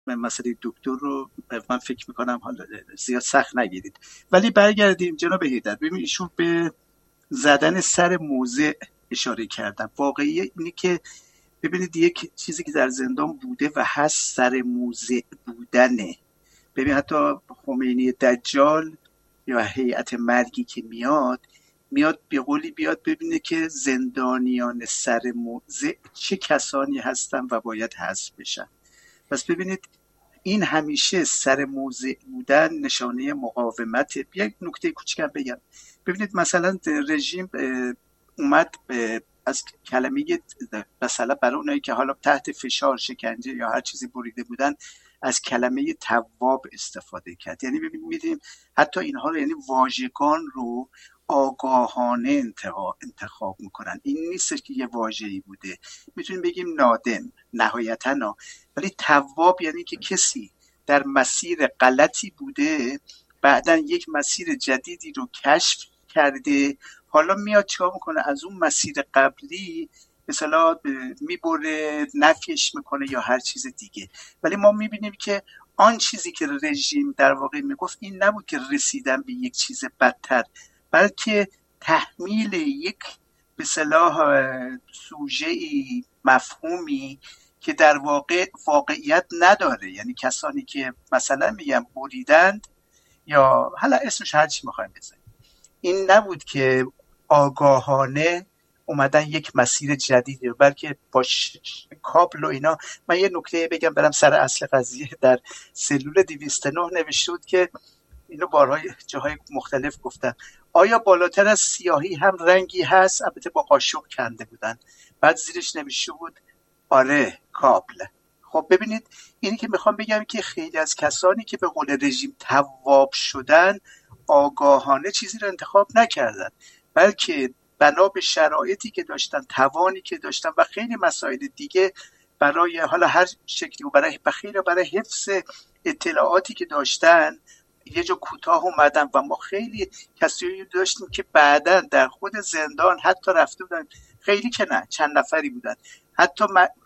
مسئله دکتر رو من فکر میکنم حالا زیاد سخت نگیرید. ولی برگردیم جناب هیدر، ببینید ایشون به زدن سر موضع اشاره کردن. واقعی اینه که ببینید یک چیزی که در زندان بوده و هست سر موضع بودنه. ببین حتی خمینی دجال یا هیئت مرگی که میاد به قولی بیاد ببینه که زندانیان سر موضع چه کسانی هستن و باید حذف بشن. پس ببینید این همیشه سر موضع بودن نشانه مقاومت. یک نکته کوچیکم بگم، ببینید مثلا رژیم اومد از کلمه مثلا برای اونایی که حالا تحت فشار، شکنجه یا هر چیزی بریده بودن، از کلمه تواب استفاده کرد. یعنی ببینیم حتی اینها رو، یعنی واژگان رو آگاهانه انتخاب میکنن. این نیست که یه واژه‌ای بوده، میتونیم بگیم نادم نهایتاً، ولی تواب یعنی که کسی در مسیر غلطی بوده، بعداً یک مسیر جدیدی رو کشف کرده، حالا میاد چیکار میکنه؟ از اون مسیر قبلی مثلا میبره، نفیش میکنه یا هر چیز دیگه. ولی ما میبینیم که آن چیزی که رژیم در واقع میگفت این نبود که رسیدن به یک چیز بدتر، بلکه تحمیل یک به اصطلاح سوژه‌ای، مفهومی که در واقع واقعیت نداره. یعنی کسانی که مثلا میگن بریدند یا حالا اسمش هر چی میخوایم بزنیم، این نبود که آگاهانه اومدن یک مسیر جدیدی، بلکه با کابل و اینا. من یه نکته بگم برم سر اصل قضیه. در سلول 209 نوشته بود که اینو بارها جاهای مختلف گفتن، آیا بالاتر از سیاهی هم رنگی هست؟ البته با قاشق کنده بودن. بعد زیرش نوشته بود آره، کابل. خب ببینید اینی که میخوام بگم که خیلی از کسانی که به قول رژیم تواب شدن آگاهانه چیزی رو انتخاب نکردن، بلکه بنا به شرایطی که داشتن، توانی که داشتن و خیلی مسائل دیگه، برای حالا هر شکلی و برای حفظ اطلاعاتی که داشتن یه جا کوتاه اومدن. و ما خیلی کسایی داشتیم که بعداً در خود زندان حتی رفته بودن، خیلی که نه، چند نفری بودن، حتی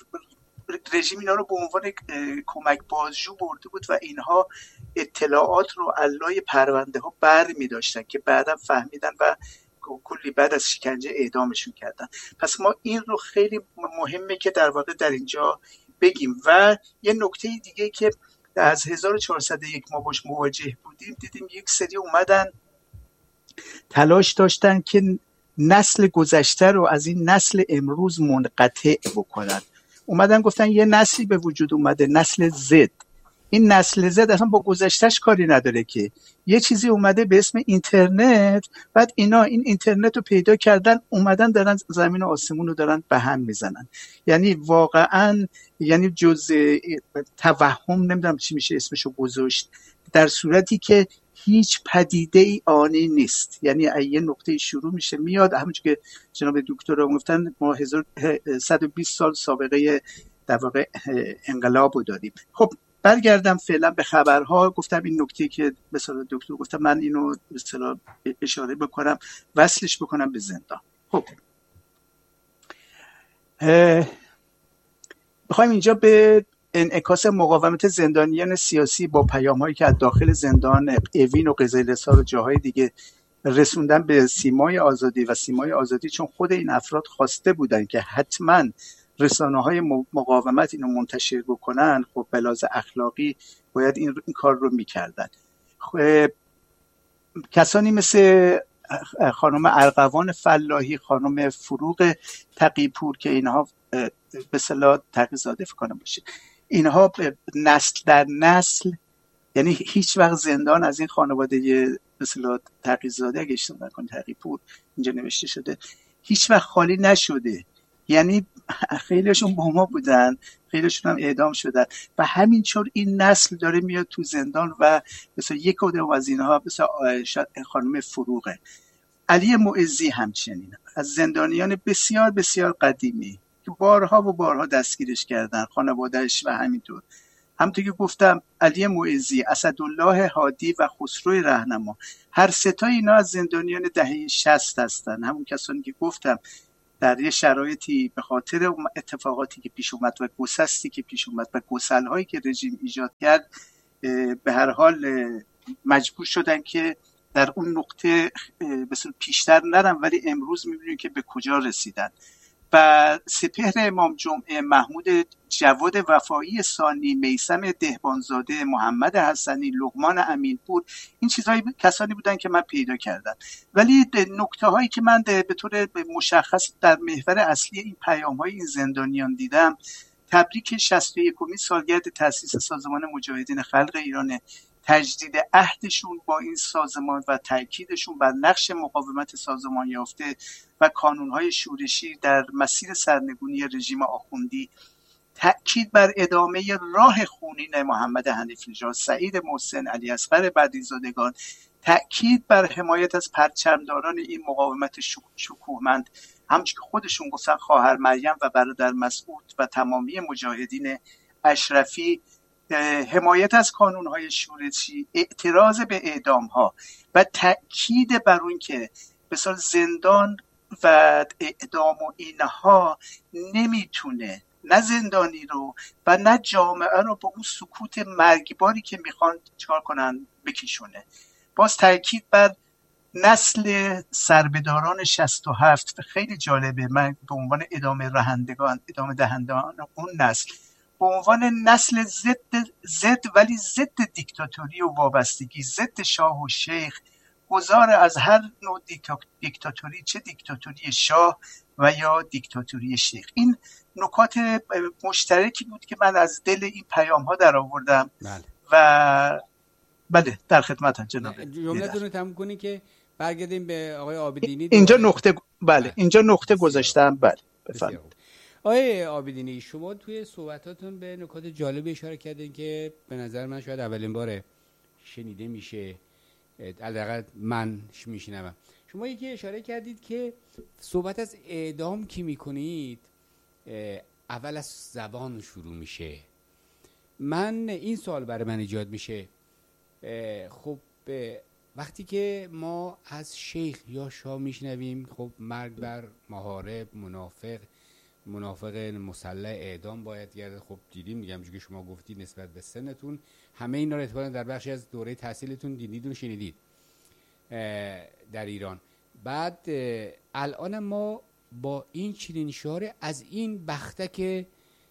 رژیم اینا رو به عنوان کمک بازجو برده بود و اینها اطلاعات رو علای پرونده ها بر می داشتن که بعدا فهمیدن و کلی بعد از شکنجه اعدامشون کردن. پس ما این رو خیلی مهمه که در واقع در اینجا بگیم. و یه نکته دیگه که از 1401 ما باش مواجه بودیم، دیدیم یک سری اومدن تلاش داشتن که نسل گذشته رو از این نسل امروز منقطع بکنن. اومدن گفتن یه نسلی به وجود اومده، نسل زد. این نسل زد اصلا با گذشتهش کاری نداره، که یه چیزی اومده به اسم اینترنت، بعد اینا این اینترنت رو پیدا کردن، اومدن دارن زمین و آسمون رو دارن به هم میزنن. یعنی واقعا یعنی جز توهم نمیدونم چی میشه اسمشو گذاشت، در صورتی که هیچ پدیده ای آنی نیست. یعنی یه نقطه شروع میشه میاد، همونجور که جناب دکتر رو گفتن ما 1120 سال سابقه در واقع انقلاب رو داریم. خب برگردم فعلا به خبرها. گفتم این نکته که مثلا دکتر گفتم من اینو مثلا اشاره بکنم، وصلش بکنم به زندان. خب بخوایم اینجا به انعکاس مقاومت زندانیان سیاسی با پیام‌هایی که از داخل زندان اوین و قزل‌رسا و جاهای دیگه رسوندن به سیمای آزادی و سیمای آزادی، چون خود این افراد خواسته بودن که حتما رسانه‌های مقاومت اینو منتشر بکنن، خب به لحاظ اخلاقی باید این کار رو می‌کردن. کسانی مثل خانم ارغوان فلاحی، خانم فروغ تقی‌پور که اینها به اصطلاح تقی‌زاده فکر کنم باشه، اینها نسل در نسل، یعنی هیچ وقت زندان از این خانواده به اصطلاح تقی‌زاده، اگه اشتباه نکنم تقی‌پور اینجا نوشته شده، هیچ وقت خالی نشده. یعنی خیلیشون با ما بودن، خیلیشون هم اعدام شدن و همینطور این نسل داره میاد تو زندان. و مثلا یک کدوم از اینها مثلا خانم فروغه، علی معزی همچنین، از زندانیان بسیار بسیار قدیمی که بارها و بارها دستگیرش کردن، خانوادهش و همینطور. همونطور که گفتم علی معزی، اسدالله هادی و خسرو رهنما، هر سه تا اینا از زندانیان دهه 60 هستن. همون کسانی که گفتم در یه شرایطی به خاطر اتفاقاتی که پیش اومد و گسستی که پیش اومد و گسل‌هایی که رژیم ایجاد کرد، به هر حال مجبور شدن که در اون نقطه بسیار پیشتر نرن، ولی امروز می‌بینیم که به کجا رسیدن. و سپهر امام جمعه، محمود جواد وفایی ثانی، میثم دهبانزاده، محمد حسنی، لقمان امینپور، این چیزهای کسانی بودن که من پیدا کردم. ولی نکته هایی که من به طور مشخص در محور اصلی این پیام های این زندانیان دیدم، تبریک 61مین سالگرد تأسیس سازمان مجاهدین خلق ایران، تجدید عهدشون با این سازمان و تأکیدشون بر نقش مقاومت سازمان یافته و کانونهای شورشی در مسیر سرنگونی رژیم آخوندی، تأکید بر ادامه راه خونین محمد حنیفی نژاد، سعید محسن، علی اصغر بدیع‌زادگان، تأکید بر حمایت از پرچمداران این مقاومت شکوهمند، همچون که خودشون گفتن خواهر مریم و برادر مسعود و تمامی مجاهدین اشرفی، حمایت از کانونهای شورشی، اعتراض به اعدامها و تأکید بر اون که مثلا زندان و اعدام و اینها نمیتونه نه زندانی رو و نه جامعه رو با اون سکوت مرگباری که میخوان چکار کنن بکشونه. باز تأکید بر نسل سربداران 67 خیلی جالبه. من به عنوان ادامه دهندگان اون نسل، به عنوان نسل ضد ولی ضد دیکتاتوری و وابستگی، ضد شاه و شیخ، گذار از هر نوع دیکتاتوری، چه دیکتاتوری شاه و یا دیکتاتوری شیخ. این نکات مشترکی بود که من از دل این پیام ها در آوردم. بله. و بله در خدمتم جناب. جملتون رو تموم کنی که برگردیم به آقای عابدینی. اینجا نقطه بله اینجا نقطه گذاشتم. بله بفرمایید. آقای عابدینی، شما توی صحبتاتون به نکات جالب اشاره کردین که به نظر من شاید اولین باره شنیده میشه، حداقل من میشنوم. شما یکی اشاره کردید که صحبت از اعدام که میکنید اول از زبان شروع میشه. من این سوال برای من ایجاد میشه، خب وقتی که ما از شیخ یا شاه میشنویم خب مرگ بر محارب، منافق مسلح اعدام باید گرده، خب دیدیم دیگه همونجوری که شما گفتید نسبت به سنتون همه اینا رو احتمالاً در بخشی از دوره تحصیلتون دیدید و شنیدید در ایران. بعد الان ما با این چنین شعار از این بختک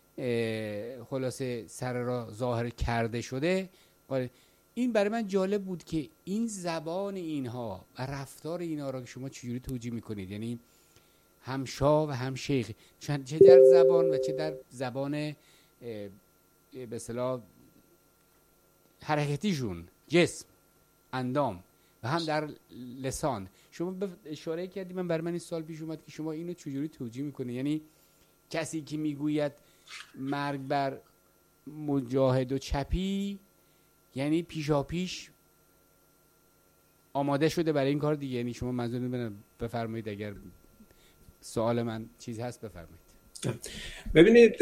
خلاصه سر را ظاهر کرده شده، این برای من جالب بود که این زبان اینها و رفتار اینها را که شما چجوری توجیه میکنید، یعنی هم شاه و هم شیخ، چه در زبان و چه در زبان به اصطلاح حرکتیشون، جسم، اندام، و هم در لسان. شما اشاره کردید، من برای من این سال پیش اومد که شما اینو چجوری توجیه میکنید؟ یعنی کسی که میگوید مرگ بر مجاهد و چپی یعنی پیشاپیش آماده شده برای این کار دیگه. یعنی شما منظورتون بفرمایید، اگر سوال من چیز هست بفرمایید. ببینید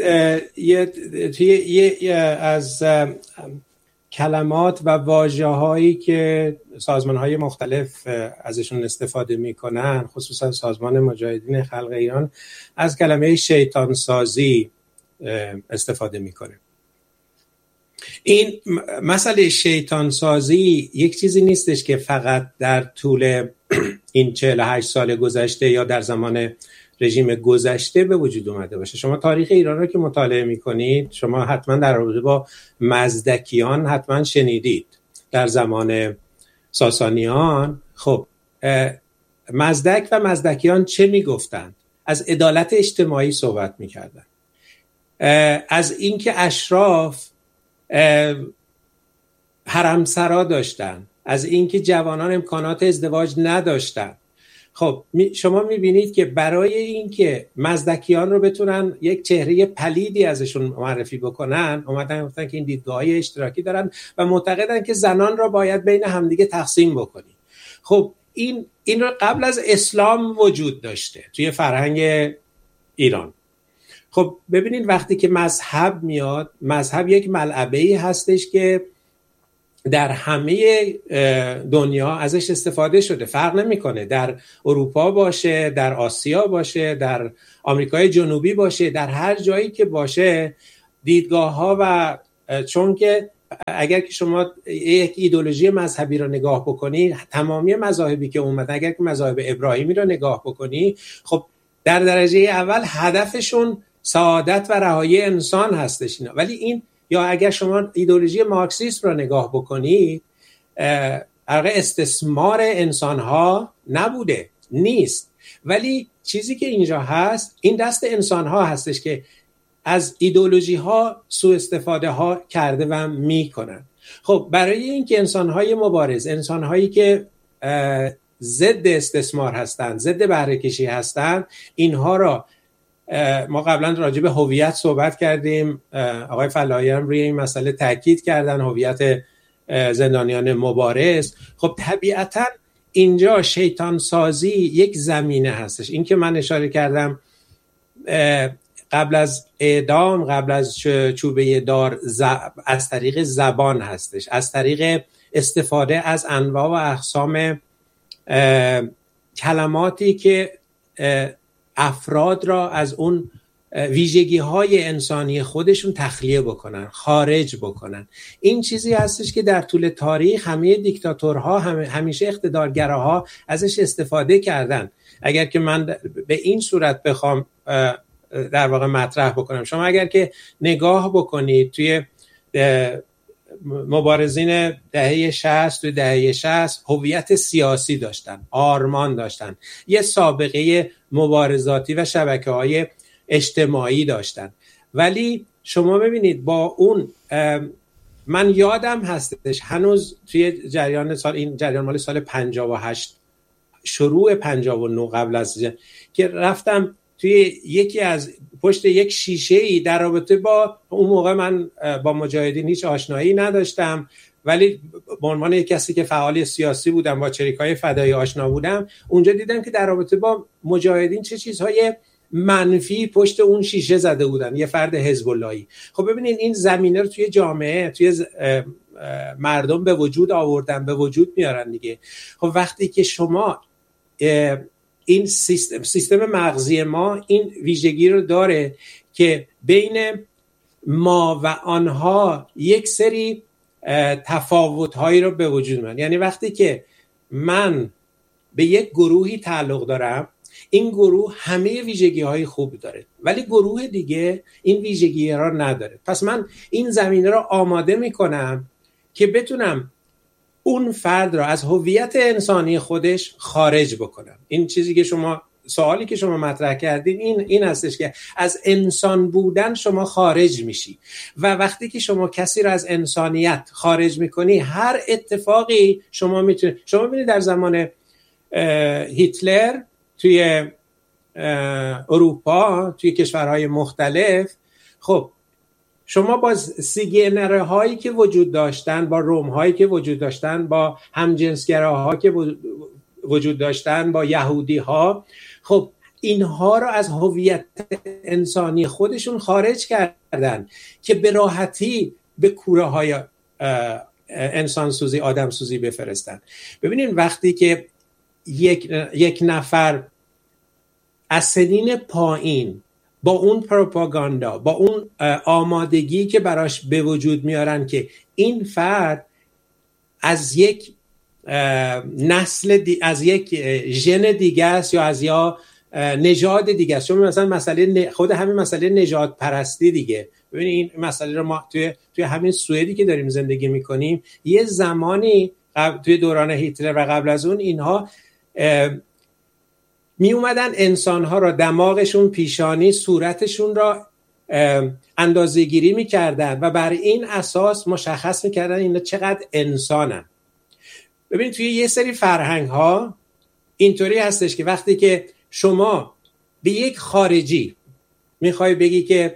یه از کلمات و واژه‌هایی که سازمان‌های مختلف ازشون استفاده می‌کنن، خصوصا سازمان مجاهدین خلق ایران از کلمه شیطان سازی استفاده می‌کنه. این مسئله شیطان سازی یک چیزی نیستش که فقط در طول این 48 سال گذشته یا در زمان رژیم گذشته به وجود اومده باشه. شما تاریخ ایران رو که مطالعه میکنید، شما حتما در رابطه با مزدکیان حتما شنیدید. در زمان ساسانیان خب مزدک و مزدکیان چه میگفتند؟ از عدالت اجتماعی صحبت میکردند، از اینکه اشراف حرمسرا داشتن، از اینکه جوانان امکانات ازدواج نداشتن. خب شما میبینید که برای اینکه مزدکیان رو بتونن یک چهره پلیدی ازشون معرفی بکنن، اومدن گفتن که این دیدگاه‌های اشتراکی دارن و معتقدن که زنان را باید بین همدیگه تقسیم بکنیم. خب این رو قبل از اسلام وجود داشته توی فرهنگ ایران. خب ببینید وقتی که مذهب میاد، مذهب یک ملعبه‌ای هستش که در همه دنیا ازش استفاده شده، فرق نمیکنه در اروپا باشه، در آسیا باشه، در آمریکای جنوبی باشه، در هر جایی که باشه دیدگاه ها و چون که اگر که شما یک ایدئولوژی مذهبی رو نگاه بکنی، تمامی مذاهبی که اومدن، اگر که مذاهب ابراهیمی رو نگاه بکنی، خب در درجه اول هدفشون سعادت و رهایی انسان هستش اینا. ولی این یا اگر شما ایدئولوژی مارکسیسم رو نگاه بکنی، استثمار انسان‌ها نبوده، نیست. ولی چیزی که اینجا هست، این دست انسان‌ها هستش که از ایدئولوژی ها سوء استفاده ها کرده و میکنن. خب برای اینکه انسان‌های مبارز، انسان‌هایی که ضد استثمار هستند، ضد بهره کشی هستند، اینها را ما قبلا راجع به هویت صحبت کردیم، آقای فلاحی هم روی این مسئله تاکید کردن، هویت زندانیان مبارز. خب طبیعتاً اینجا شیطان سازی یک زمینه هستش. این که من اشاره کردم قبل از اعدام، قبل از چوبه دار، از طریق زبان هستش، از طریق استفاده از انواع و اقسام کلماتی که افراد را از اون ویژگی های انسانی خودشون تخلیه بکنن، خارج بکنن. این چیزی هستش که در طول تاریخ همه دیکتاتورها، همیشه اقتدارگراها ازش استفاده کردن. اگر که من به این صورت بخوام در واقع مطرح بکنم، شما اگر که نگاه بکنید توی مبارزین دهه 60، توی دهه 60 هویت سیاسی داشتن، آرمان داشتن، یه سابقه مبارزاتی و شبکه‌های اجتماعی داشتن. ولی شما ببینید با اون، من یادم هستش هنوز توی جریان سال، این جریان مال سال 58 شروع 59 قبل از که رفتم توی یکی از پشت یک شیشه‌ای در رابطه با اون موقع من با مجاهدین هیچ آشنایی نداشتم، ولی به عنوان یک کسی که فعال سیاسی بودم، با چریکای فدایی آشنا بودم، اونجا دیدم که در رابطه با مجاهدین چه چیزهای منفی پشت اون شیشه زده بودن، یه فرد حزب اللهی. خب ببینید این زمینه رو توی جامعه، توی مردم به وجود آوردن، به وجود میارن دیگه. خب وقتی که شما این سیستم مغزی ما این ویژگی رو داره که بین ما و آنها یک سری تفاوت‌هایی رو به وجود میارن. یعنی وقتی که من به یک گروهی تعلق دارم، این گروه همه ویژگی‌های خوب داره، ولی گروه دیگه این ویژگی‌ها رو نداره. پس من این زمینه رو آماده میکنم که بتونم اون فرد را از هویت انسانی خودش خارج بکنم. این چیزی که شما، سوالی که شما مطرح کردین این هستش که از انسان بودن شما خارج میشی و وقتی که شما کسی را از انسانیت خارج میکنی، هر اتفاقی شما میتونید. شما ببینید در زمان هیتلر توی اروپا، توی کشورهای مختلف، خب شما با سیگنره هایی که وجود داشتن، با روم هایی که وجود داشتن، با همجنسگراها که وجود داشتن، با یهودی ها، خب اینها رو از هویت انسانی خودشون خارج کردن که به راحتی به کوره های انسان سوزی، آدم سوزی بفرستن. ببینید وقتی که یک نفر از سنین پایین با اون پروپاگاندا، با اون آمادگی که براش به وجود میارن که این فرد از یک نسل از یک ژن دیگه است یا از نژاد دیگه است. چون مثلا خود همین مسئله نژاد پرستی دیگه. ببینید این مسئله رو ما توی همین سوئدی که داریم زندگی میکنیم، یه زمانی توی دوران هیتلر و قبل از اون، اینها می اومدن انسانها را، دماغشون، پیشانی، صورتشون را اندازه گیری می کردن و بر این اساس مشخص می کردن اینا چقدر انسانن. ببینید توی یه سری فرهنگ ها اینطوری هستش که وقتی که شما به یک خارجی میخوای بگی که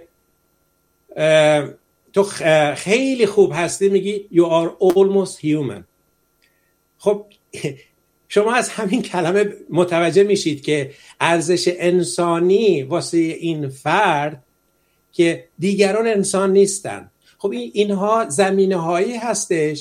تو خیلی خوب هستی، میگی you are almost human. خب شما از همین کلمه متوجه میشید که ارزش انسانی واسه این فرد که دیگران انسان نیستن. خب اینها زمینه هایی هستش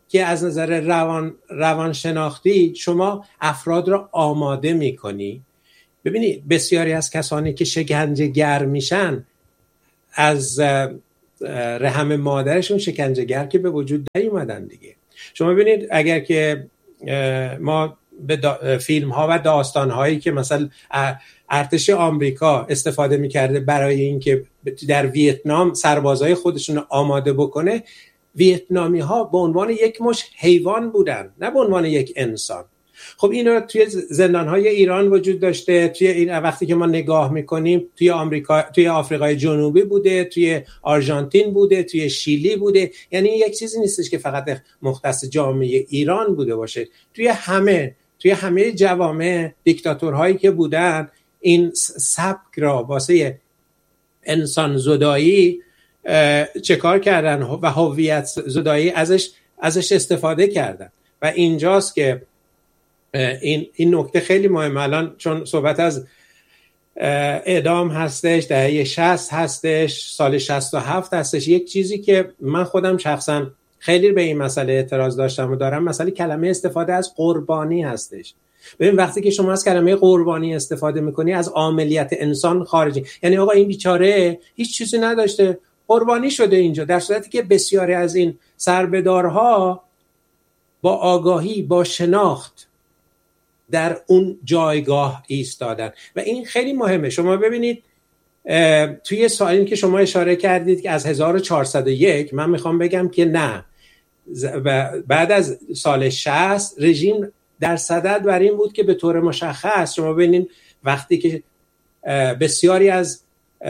که از نظر روانشناختی شما افراد را آماده میکنی. ببینید بسیاری از کسانی که شکنجه‌گر میشن از رحم مادرشون شکنجه‌گر که به وجود نیومدن دیگه. شما ببینید اگر که ما به فیلم ها و داستان هایی که مثلا ارتش آمریکا استفاده میکرده برای اینکه در ویتنام سربازای خودشون رو آماده بکنه، ویتنامی ها به عنوان یک مش حیوان بودن، نه به عنوان یک انسان. خب اینا توی زندان های ایران وجود داشته، توی این وقتی که ما نگاه میکنیم توی آمریکا، توی آفریقای جنوبی بوده، توی آرژانتین بوده، توی شیلی بوده. یعنی یک چیزی نیستش که فقط مختص جامعه ایران بوده باشه. توی همه جوامع دیکتاتورهایی که بودن این سبک را واسه انسان زدایی چه کار کردن و هویت زدایی ازش استفاده کردن. و اینجاست که این نکته خیلی مهمه. الان چون صحبت از اعدام هستش، دهه 60 هستش، سال 67 هستش، یک چیزی که من خودم شخصا خیلی به این مسئله اعتراض داشتم و دارم، مسئله کلمه استفاده از قربانی هستش. ببین وقتی که شما از کلمه قربانی استفاده میکنی از عاملیت انسان خارجی، یعنی آقا این بیچاره هیچ چیزی نداشته قربانی شده اینجا، در صورتی که بسیاری از این سربدارها با آگاهی، با شناخت در اون جایگاه ایستادن و این خیلی مهمه. شما ببینید توی سوالی که شما اشاره کردید که از 1401 من میخوام بگم که نه، بعد از سال 60 رژیم در صدد بر این بود که به طور مشخص شما ببینید وقتی که بسیاری از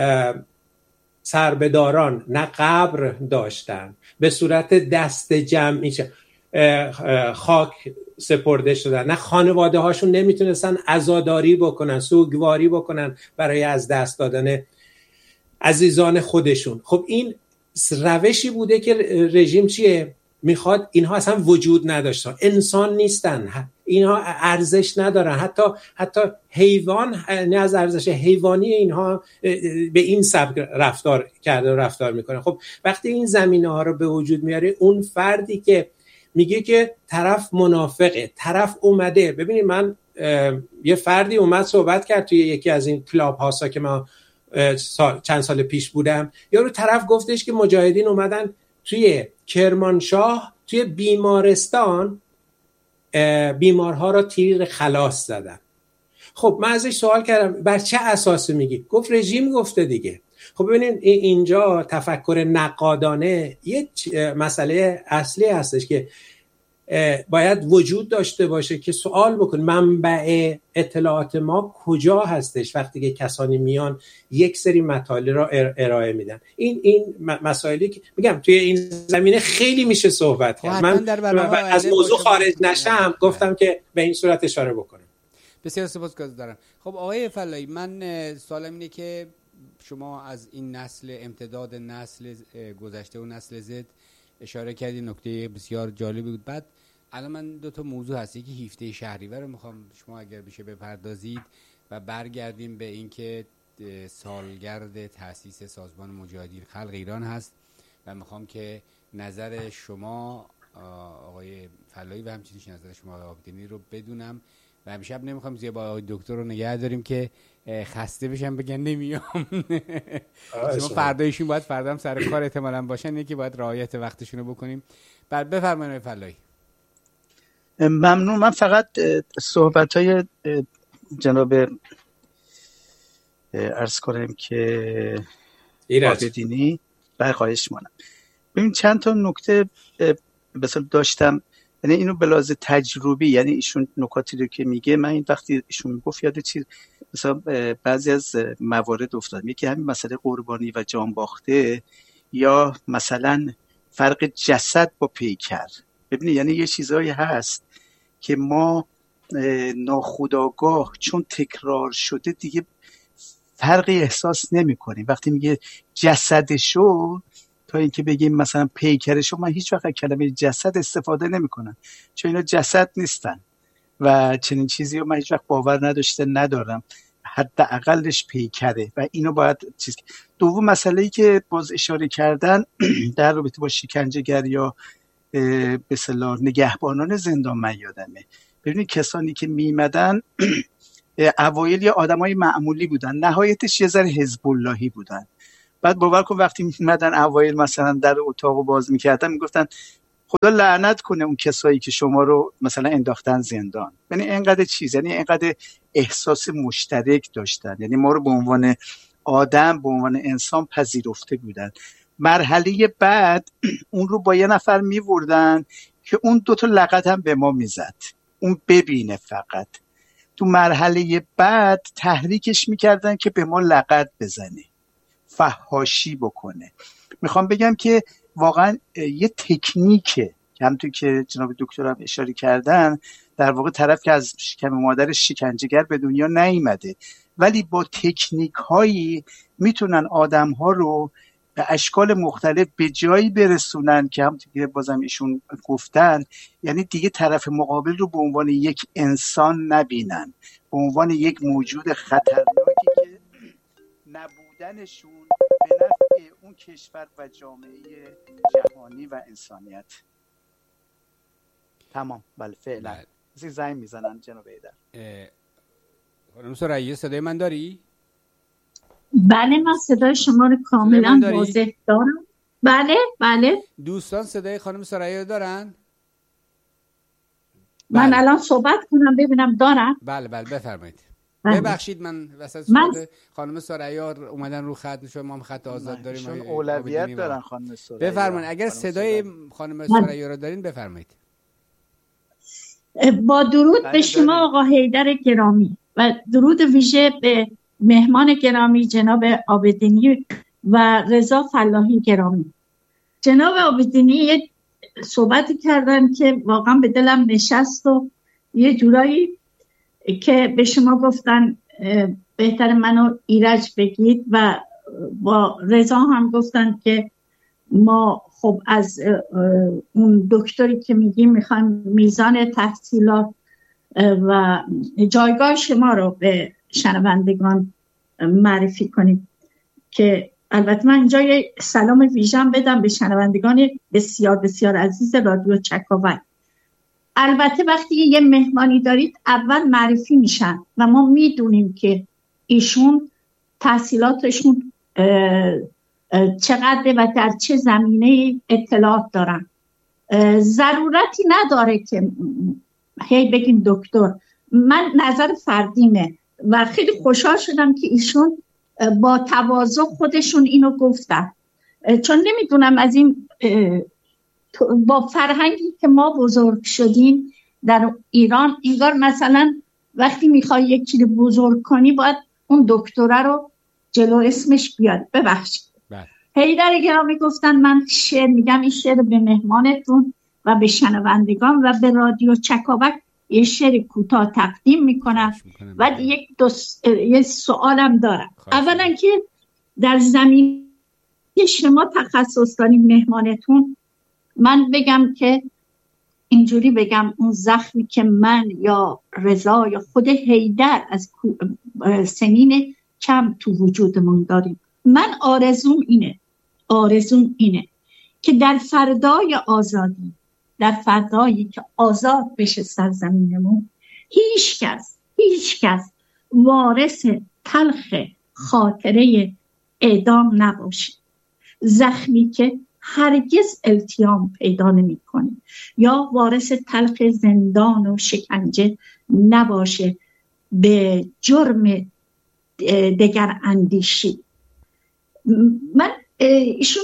سربداران نه قبر داشتن، به صورت دست جمعی خاک سپرده شدن، نه خانواده هاشون نمیتونستن عزاداری بکنن، سوگواری بکنن برای از دست دادن عزیزان خودشون. خب این روشی بوده که رژیم چیه؟ میخواد اینها اصلا وجود نداشتن، انسان نیستن، اینها ارزش ندارن، حتی حیوان نه از ارزش حیوانی اینها به این سبک رفتار کرده و رفتار میکنه. خب وقتی این زمینه ها رو به وجود میاره، اون فردی که میگه که طرف منافقه، طرف اومده. ببینید من یه فردی اومد صحبت کرد توی یکی از این کلاب هاسا که من چند سال پیش بودم، یارو طرف گفتش که مجاهدین اومدن توی کرمانشاه توی بیمارستان بیمارها را تیر خلاص زدن. خب من ازش سوال کردم بر چه اساسی میگی؟ گفت رژیم گفته دیگه. خب ببینید اینجا تفکر نقادانه یک مسئله اصلی هستش که باید وجود داشته باشه که سوال بکن منبع اطلاعات ما کجا هستش وقتی که کسانی میان یک سری مطالب را ارائه میدن. این مسائلی که میگم توی این زمینه خیلی میشه صحبت کرد. من از موضوع خارج نشم گفتم که به این صورت اشاره بکنم. بسیار سپاسگزارم. خب آقای فلایی، من سوالم اینه که شما از این نسل امتداد نسل گذشته و نسل زد اشاره کردید، نکته بسیار جالبی بود. بعد الان من دو تا موضوع هست، یکی 17 شهریور رو میخوام شما اگر بشه بپردازید و برگردیم به اینکه سالگرد تأسیس سازمان مجاهدین خلق ایران هست و میخوام که نظر شما آقای فلایی و همچنین نظر شما آقای عابدینی رو بدونم و امشب نمیخوام زیاد با آقای دکتر رو نگه داریم که خسته بشم بگن نمیام. شما فردایشون باید فردا هم سر کار احتمالاً باشن، یکی باید رعایت وقتشون رو بکنیم. بعد بفرمایید آقای فلایی. ممنون. من فقط صحبت‌های جناب عرض کنم که عابدینی برخواهش مانم. ببین چند تا نکته مثلا داشتم، یعنی اینو به لحاظ تجربی، یعنی ایشون نکاتی رو که میگه من این وقتی ایشون میگفت یاد چیز مثلا بعضی از موارد افتادم، یکی همین مسئله قربانی و جان باخته یا مثلا فرق جسد با پیکر. ببینید یعنی یه چیزایی هست که ما ناخودآگاه چون تکرار شده دیگه فرقی احساس نمی کنیم. وقتی میگه جسدشو تا اینکه بگیم مثلا پیکرشو، من هیچ وقت کلمه جسد استفاده نمی کنم چون اینا جسد نیستن و چنین چیزی رو من هیچ وقت باور ندارم. حداقلش پیکره و اینو باید چیز. دوم مسئله‌ای که باز اشاره کردن در رابطه با شکنجه‌گر یا به اصطلاح نگهبانان زندان من یادمه. ببینید کسانی که میمدن اوایل یه آدمای معمولی بودن، نهایتش یه ذره حزب اللهی بودن. بعد باور کن وقتی میمدن اوایل مثلا در اتاقو باز میکردن میگفتن خدا لعنت کنه اون کسایی که شما رو مثلا انداختن زندان. یعنی اینقدر چیز، یعنی اینقدر احساس مشترک داشتن، یعنی ما رو به عنوان آدم، به عنوان انسان پذیرفته بودن. مرحله بعد اون رو با یه نفر میوردن که اون 2 تا لغت هم به ما میزد، اون ببینه فقط. تو مرحله بعد تحریکش میکردن که به ما لغت بزنه، فحاشی بکنه. میخوام بگم که واقعا یه تکنیکه که همونطور که جناب دکتر هم اشاره کردن، در واقع طرف که از شکم مادر شکنجهگر به دنیا نیامده، ولی با تکنیک هایی میتونن آدم ها رو به اشکال مختلف به جایی برسونن که همونطور که بازم ایشون گفتن، یعنی دیگه طرف مقابل رو به عنوان یک انسان نبینن، به عنوان یک موجود خطرناکی که نبودنشون به نفع اون کشور و جامعه جهانی و انسانیت. تمام. بله فعلا زنگ میزنن جناب ایدر. خانم ثریا صدای من داری؟ بله من صدای شما رو کاملا واضح دارم. بله بله. دوستان صدای خانم ثریا دارن؟ من الان صحبت کنم ببینم دارن. بله بفرمایید. ببخشید من وسط صحبت خانم ثریا اومدن رو خط، شما هم خط آزاد داریم، چون اولویت دارن خانم ثریا. بفرمایید اگر صدای خانم ثریا رو دارین بفرمایید. با درود به شما آقا حیدر گرامی و درود ویژه به مهمان گرامی جناب عابدینی و رضا فلاحی گرامی. جناب عابدینی یه صحبتی کردن که واقعا به دلم نشست و یه جورایی که به شما گفتن بهتر منو ایرج بگید و با رضا هم گفتن که ما خب از اون دکتری که میگیم میخوایم میزان تحصیلات و جایگاه شما رو به شنوندگان معرفی کنیم، که البته من اینجا یه سلام ویژه‌ام بدم به شنوندگان بسیار بسیار عزیز رادیو چکاوک. البته وقتی یه مهمانی دارید اول معرفی میشن و ما میدونیم که ایشون تحصیلاتشون چقدر و در چه زمینه اطلاعات دارن. ضرورتی نداره که هی بگیم دکتر. من نظر فردیمه و خیلی خوشحال شدم که ایشون با تواضع خودشون اینو گفتن، چون نمیدونم از این با فرهنگی که ما بزرگ شدیم در ایران، انگار مثلا وقتی میخوای یکی رو بزرگ کنی باید اون دکتره رو جلو اسمش بیاد. ببخشید حیدر گرامی گفتن من شعر میگم، این شعر به مهمانتون و به شنوندگان و به رادیو چکاوک یه شعر کوتاه تقدیم میکنم و یه سوالم دارم. اولا که در زمین شما تخصص داریم مهمانتون، من بگم که اینجوری بگم اون زخمی که من یا رضا یا خود حیدر از سنین کم تو وجودمون داریم، من آرزوم اینه که در فردای آزادی، در فردایی که آزاد بشه سرزمینمون، هیچ کس وارث تلخ خاطره اعدام نباشه. زخمی که هرگز التیام پیدا نمی‌کنه یا وارث تلخ زندان و شکنجه نباشه به جرم دگر اندیشی. من ایشون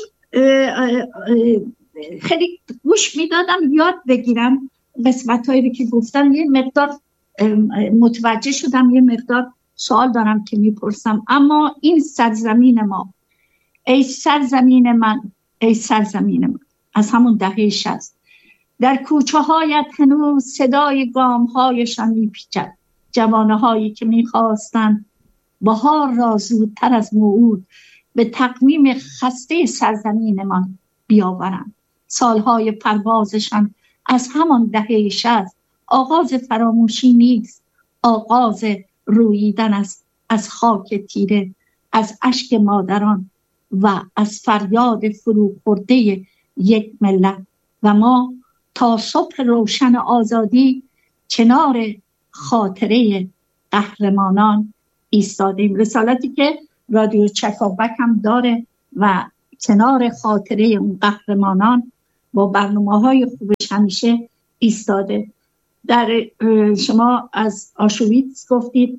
خیلی گوش میدادم یاد بگیرم قسمت‌هایی که گفتن، یه مقدار متوجه شدم، یه مقدار سوال دارم که میپرسم. اما این سرزمین ما، ای سرزمین من از همون دهه 60 در کوچه هایت هنوز صدای گام هایشان میپیچد. جوانه هایی که میخواستن بهار را زودتر از موعود به تقویم خسته سرزمین من بیاورند. سالهای پروازشان از همان دهه 60 آغاز فراموشی نیست، آغاز روییدن است از خاک تیره، از اشک مادران و از فریاد فرو خورده یک ملت و ما تا صبح روشن آزادی کنار خاطره قهرمانان ایستادیم. رسالتی که رادیو چکاوک هم داره و کنار خاطره اون قهرمانان با برنامه‌های خوبش همیشه ایستاده. در شما از آشویتز گفتید،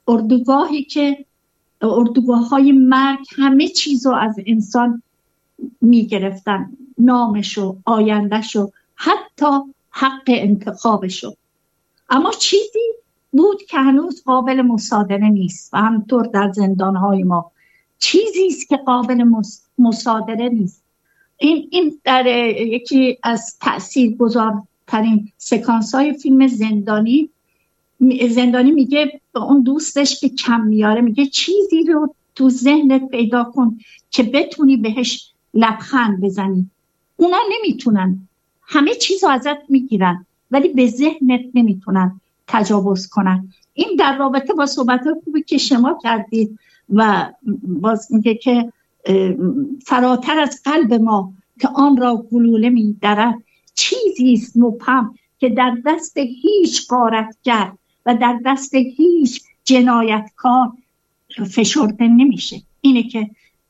اردوگاه‌های مرگ همه چیزو از انسان میگرفتن، نامشو، آیندهشو، حتی حق انتخابشو. اما چیزی بود که هنوز قابل مصادره نیست و همطور در زندانهای ما چیزی است که قابل مصادره نیست. این در یکی از تاثیرگذارترین سکانس های فیلم زندانی میگه به اون دوستش که کم میاره، میگه چیزی رو تو ذهنت پیدا کن که بتونی بهش لبخند بزنی. اونا نمیتونن، همه چیز رو ازت میگیرن ولی به ذهنت نمیتونن تجاوز کنن. این در رابطه با صحبت‌های خوبی که شما کردید و باز میگه که فراتر از قلب ما که آن را گلوله می‌درد، چیزی است مبهم که در دست هیچ غارتگر و در دست هیچ جنایتکار فشرده نمیشه. اینه که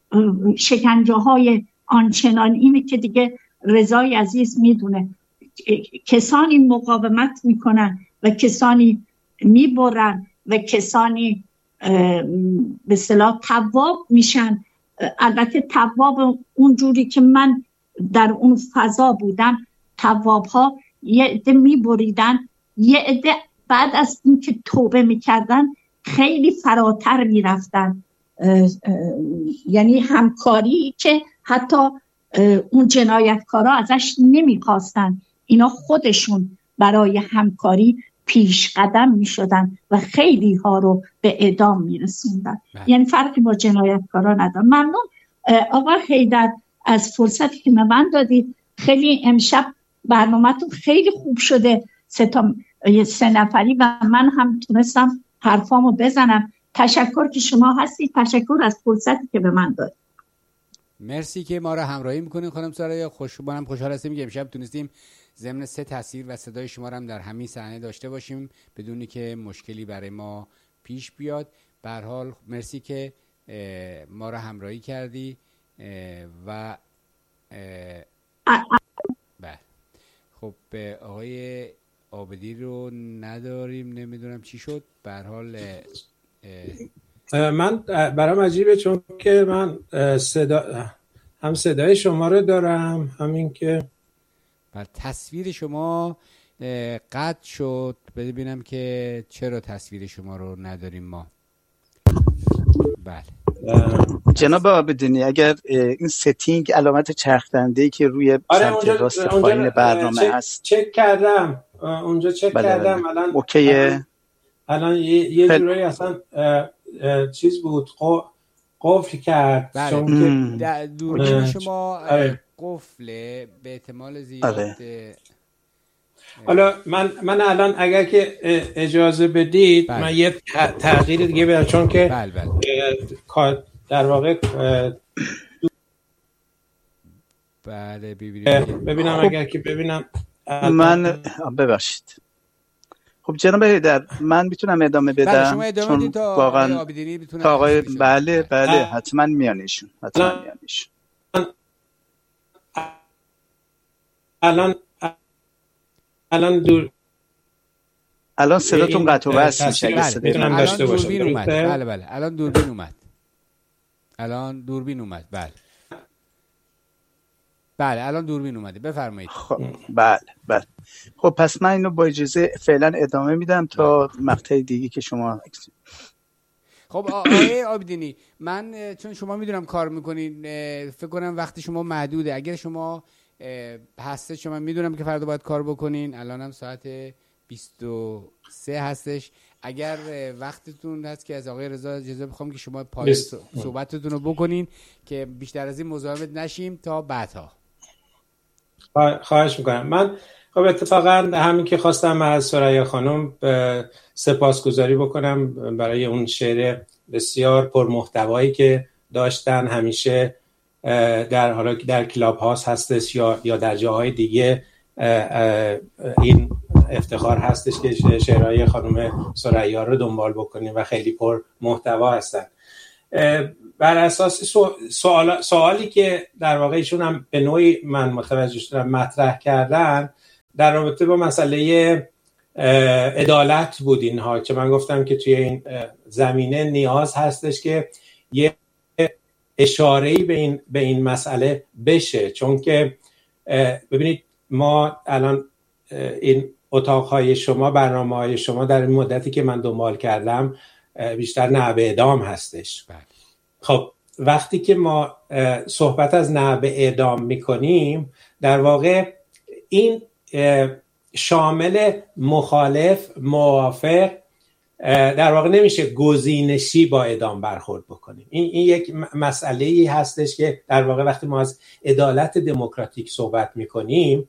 شکنجه‌های آنچنان، اینه که دیگه رضای عزیز میدونه کسانی مقاومت میکنن و کسانی میبرن و کسانی به اصطلاح تواب میشن. البته تواب اونجوری که من در اون فضا بودم، تواب ها یه عده میبریدن، یه عده بعد از اینکه توبه میکردن خیلی فراتر میرفتن. یعنی همکاری که حتی اون جنایتکارا ازش نمیخواستن، اینا خودشون برای همکاری پیش قدم میشدن و خیلی ها رو به اعدام میرسوندن. یعنی فرقی با جنایتکارا ندارن. ممنون آقا حیدر از فرصتی که به من دادید. خیلی امشب برنامه‌تون خیلی خوب شده، سه نفری، و من هم تونستم حرفامو بزنم. تشکر که شما هستید، تشکر از فرصتی که به من دادید. مرسی که ما را همراهی میکنین خانم سارا. خوشحال هستیم که امشب تونستیم ضمن 3 تصویر و صدای شما را هم در همین صحنه داشته باشیم بدون که مشکلی برای ما پیش بیاد. به هر حال مرسی که ما را همراهی کردی و بله. خب آقای عابدی رو نداریم، نمیدونم چی شد. به هر حال من برام عجیبه چون که من هم صدای شما رو دارم، همین که بر تصویر شما قطع شد. ببینم که چرا تصویر شما رو نداریم ما. بله جناب عابدینی، اگر این ستینگ علامت چرخدنده‌ای که روی سمت راست پایین برنامه هست چک کردم اونجا کردم. الان اوکیه. الان یه جورایی اصلا چیز بود، قفل کرد. بله. چون که دوربین شما قفله به احتمال زیاد. حالا من الان اگر که اجازه بدید من یه تغییر دیگه بدم، چون که در واقع بله ببینم خب اگر که ببینم من ببخشید. خب جناب حیدر، من میتونم ادامه بدم؟ بله شما ادامه بدید تا واقعا عابدینی بتونه آقای بله حتما میانشون الان صداتون قطع و وصل میشه. میتونم داشته باشم. بله الان دوربین اومد. بله الان دوربین اومده، بفرمایید. خب بله. خب پس من اینو با اجازه فعلا ادامه میدم تا مقطع دیگه که شما. خب آقای عابدینی، من چون شما میدونم کار میکنین، فکر کنم وقت شما محدوده. اگر شما هسته، شما میدونم که فردا باید کار بکنین، الان هم ساعت 23 هستش. اگر وقتتون هست که از آقای رضا اجازه بخوام که شما پای صحبتتون رو بکنین که بیشتر از این مزاحمت نشیم تا بعدها. خواهش میکنم. من خب اتفاقا همین که خواستم از ثریا خانم سپاسگزاری بکنم برای اون شعر بسیار پرمحتوایی که داشتن. همیشه در کلاب هاست هستش یا در جاهای دیگه این افتخار هستش که شعرهای خانم ثریا رو دنبال بکنیم و خیلی پر محتوا هستن. بر اساس سوالی که در واقع ایشون هم به نوعی من متوجه شدم مطرح کردن در رابطه با مسئله عدالت بود اینها، که من گفتم که توی این زمینه نیاز هستش که یه اشاره‌ای به این مسئله بشه، چون که ببینید ما الان این اتاقهای شما، برنامه‌های شما در این مدتی که من دنبال کردم بیشتر نعب اعدام هستش. خب وقتی که ما صحبت از نعب اعدام میکنیم در واقع این شامل مخالف، موافق، در واقع نمیشه گزینشی با اعدام برخورد بکنیم. این یک مسئله‌ای هستش که در واقع وقتی ما از عدالت دموکراتیک صحبت میکنیم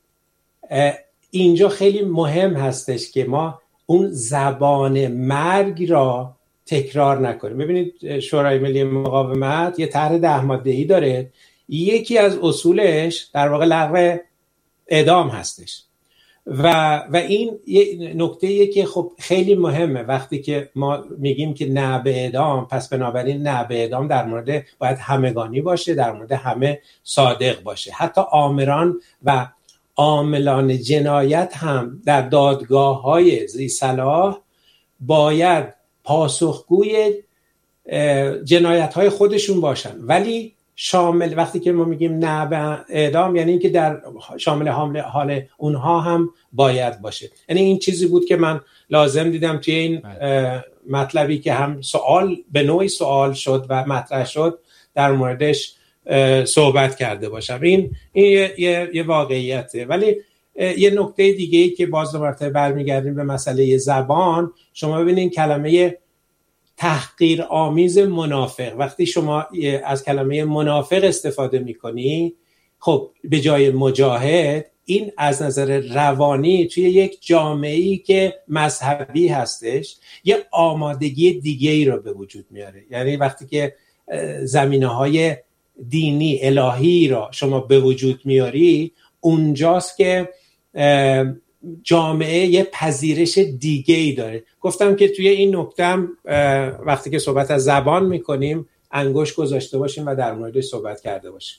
اینجا خیلی مهم هستش که ما اون زبان مرگ را تکرار نکنیم. ببینید شورای ملی مقاومت یه طرح 10 ماده‌ای داره، یکی از اصولش در واقع لغو اعدام هستش و این یه نکته‌ایه که خب خیلی مهمه وقتی که ما میگیم که نه به اعدام، پس بنابراین نه به اعدام در مورد باید همگانی باشه، در مورد همه صادق باشه. حتی آمران و عاملان جنایت هم در دادگاه‌های ذی صلاح باید پاسخگوی جنایت‌های خودشون باشن، ولی شامل وقتی که ما میگیم نه به اعدام یعنی اینکه در شامل حال اونها هم باید باشه. یعنی این چیزی بود که من لازم دیدم توی این مطلبی که هم سوال به نوعی سوال شد و مطرح شد در موردش صحبت کرده باشم. این یه واقعیته. ولی یه نکته دیگه ای که باز دوباره برمیگردیم به مسئله زبان، شما ببینید کلمه تحقیر آمیز منافق، وقتی شما از کلمه منافق استفاده میکنی خب به جای مجاهد، این از نظر روانی توی یک جامعه‌ای که مذهبی هستش یه آمادگی دیگه ای رو به وجود میاره. یعنی وقتی که زمینه‌های دینی الهی را شما به وجود میاری اونجاست که جامعه یه پذیرش دیگه ای داره. گفتم که توی این نکته وقتی که صحبت از زبان میکنیم انگشت گذاشته باشیم و در موردش صحبت کرده باشیم.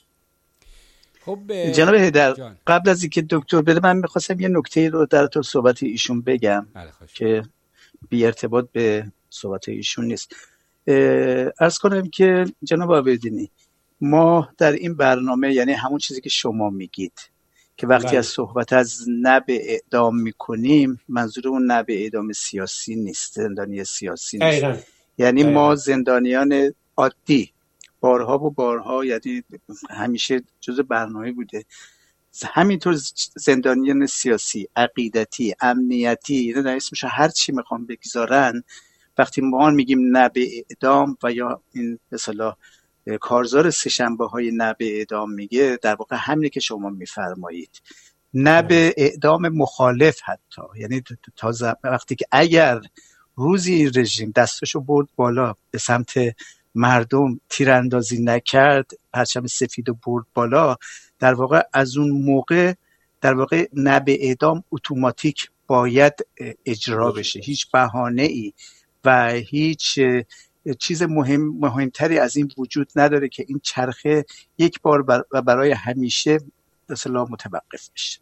خب جناب حیدر، قبل از اینکه دکتر بده من میخواستم یه نکته رو در تو صحبت ایشون بگم که بی ارتباط به صحبت ایشون نیست. عرض کنم که جناب عابدینی، ما در این برنامه یعنی همون چیزی که شما میگید که وقتی از صحبت از نب اعدام میکنیم منظور اون نب اعدام سیاسی نیست، زندانی سیاسی نیست. یعنی ما زندانیان عادی بارها و بارها، یعنی همیشه جزء برنامه بوده، همینطور زندانیان سیاسی، عقیدتی، امنیتی، یعنی در اسمش هر چی میخوام بگذارن، وقتی ما میگیم نب اعدام و یا این مثلا کارزار سه‌شنبه های نب اعدام میگه، در واقع همینه که شما میفرمایید، نب اعدام مخالف حتی، یعنی تا وقتی که اگر روزی رژیم دستشو برد بالا به سمت مردم تیراندازی نکرد، پرچم سفید رو برد بالا، در واقع از اون موقع در واقع نب اعدام اتوماتیک باید اجرا بشه. هیچ بهانه‌ای و هیچ چیز مهمتری از این وجود نداره که این چرخه یک بار و برای همیشه مثلا متوقف بشه.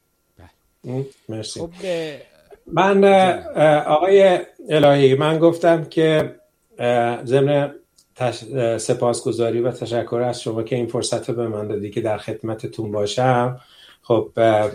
مرسی. من آقای الهی، من گفتم که ضمن سپاسگزاری و تشکر از شما که این فرصت رو به من دادی که در خدمتتون باشم. خب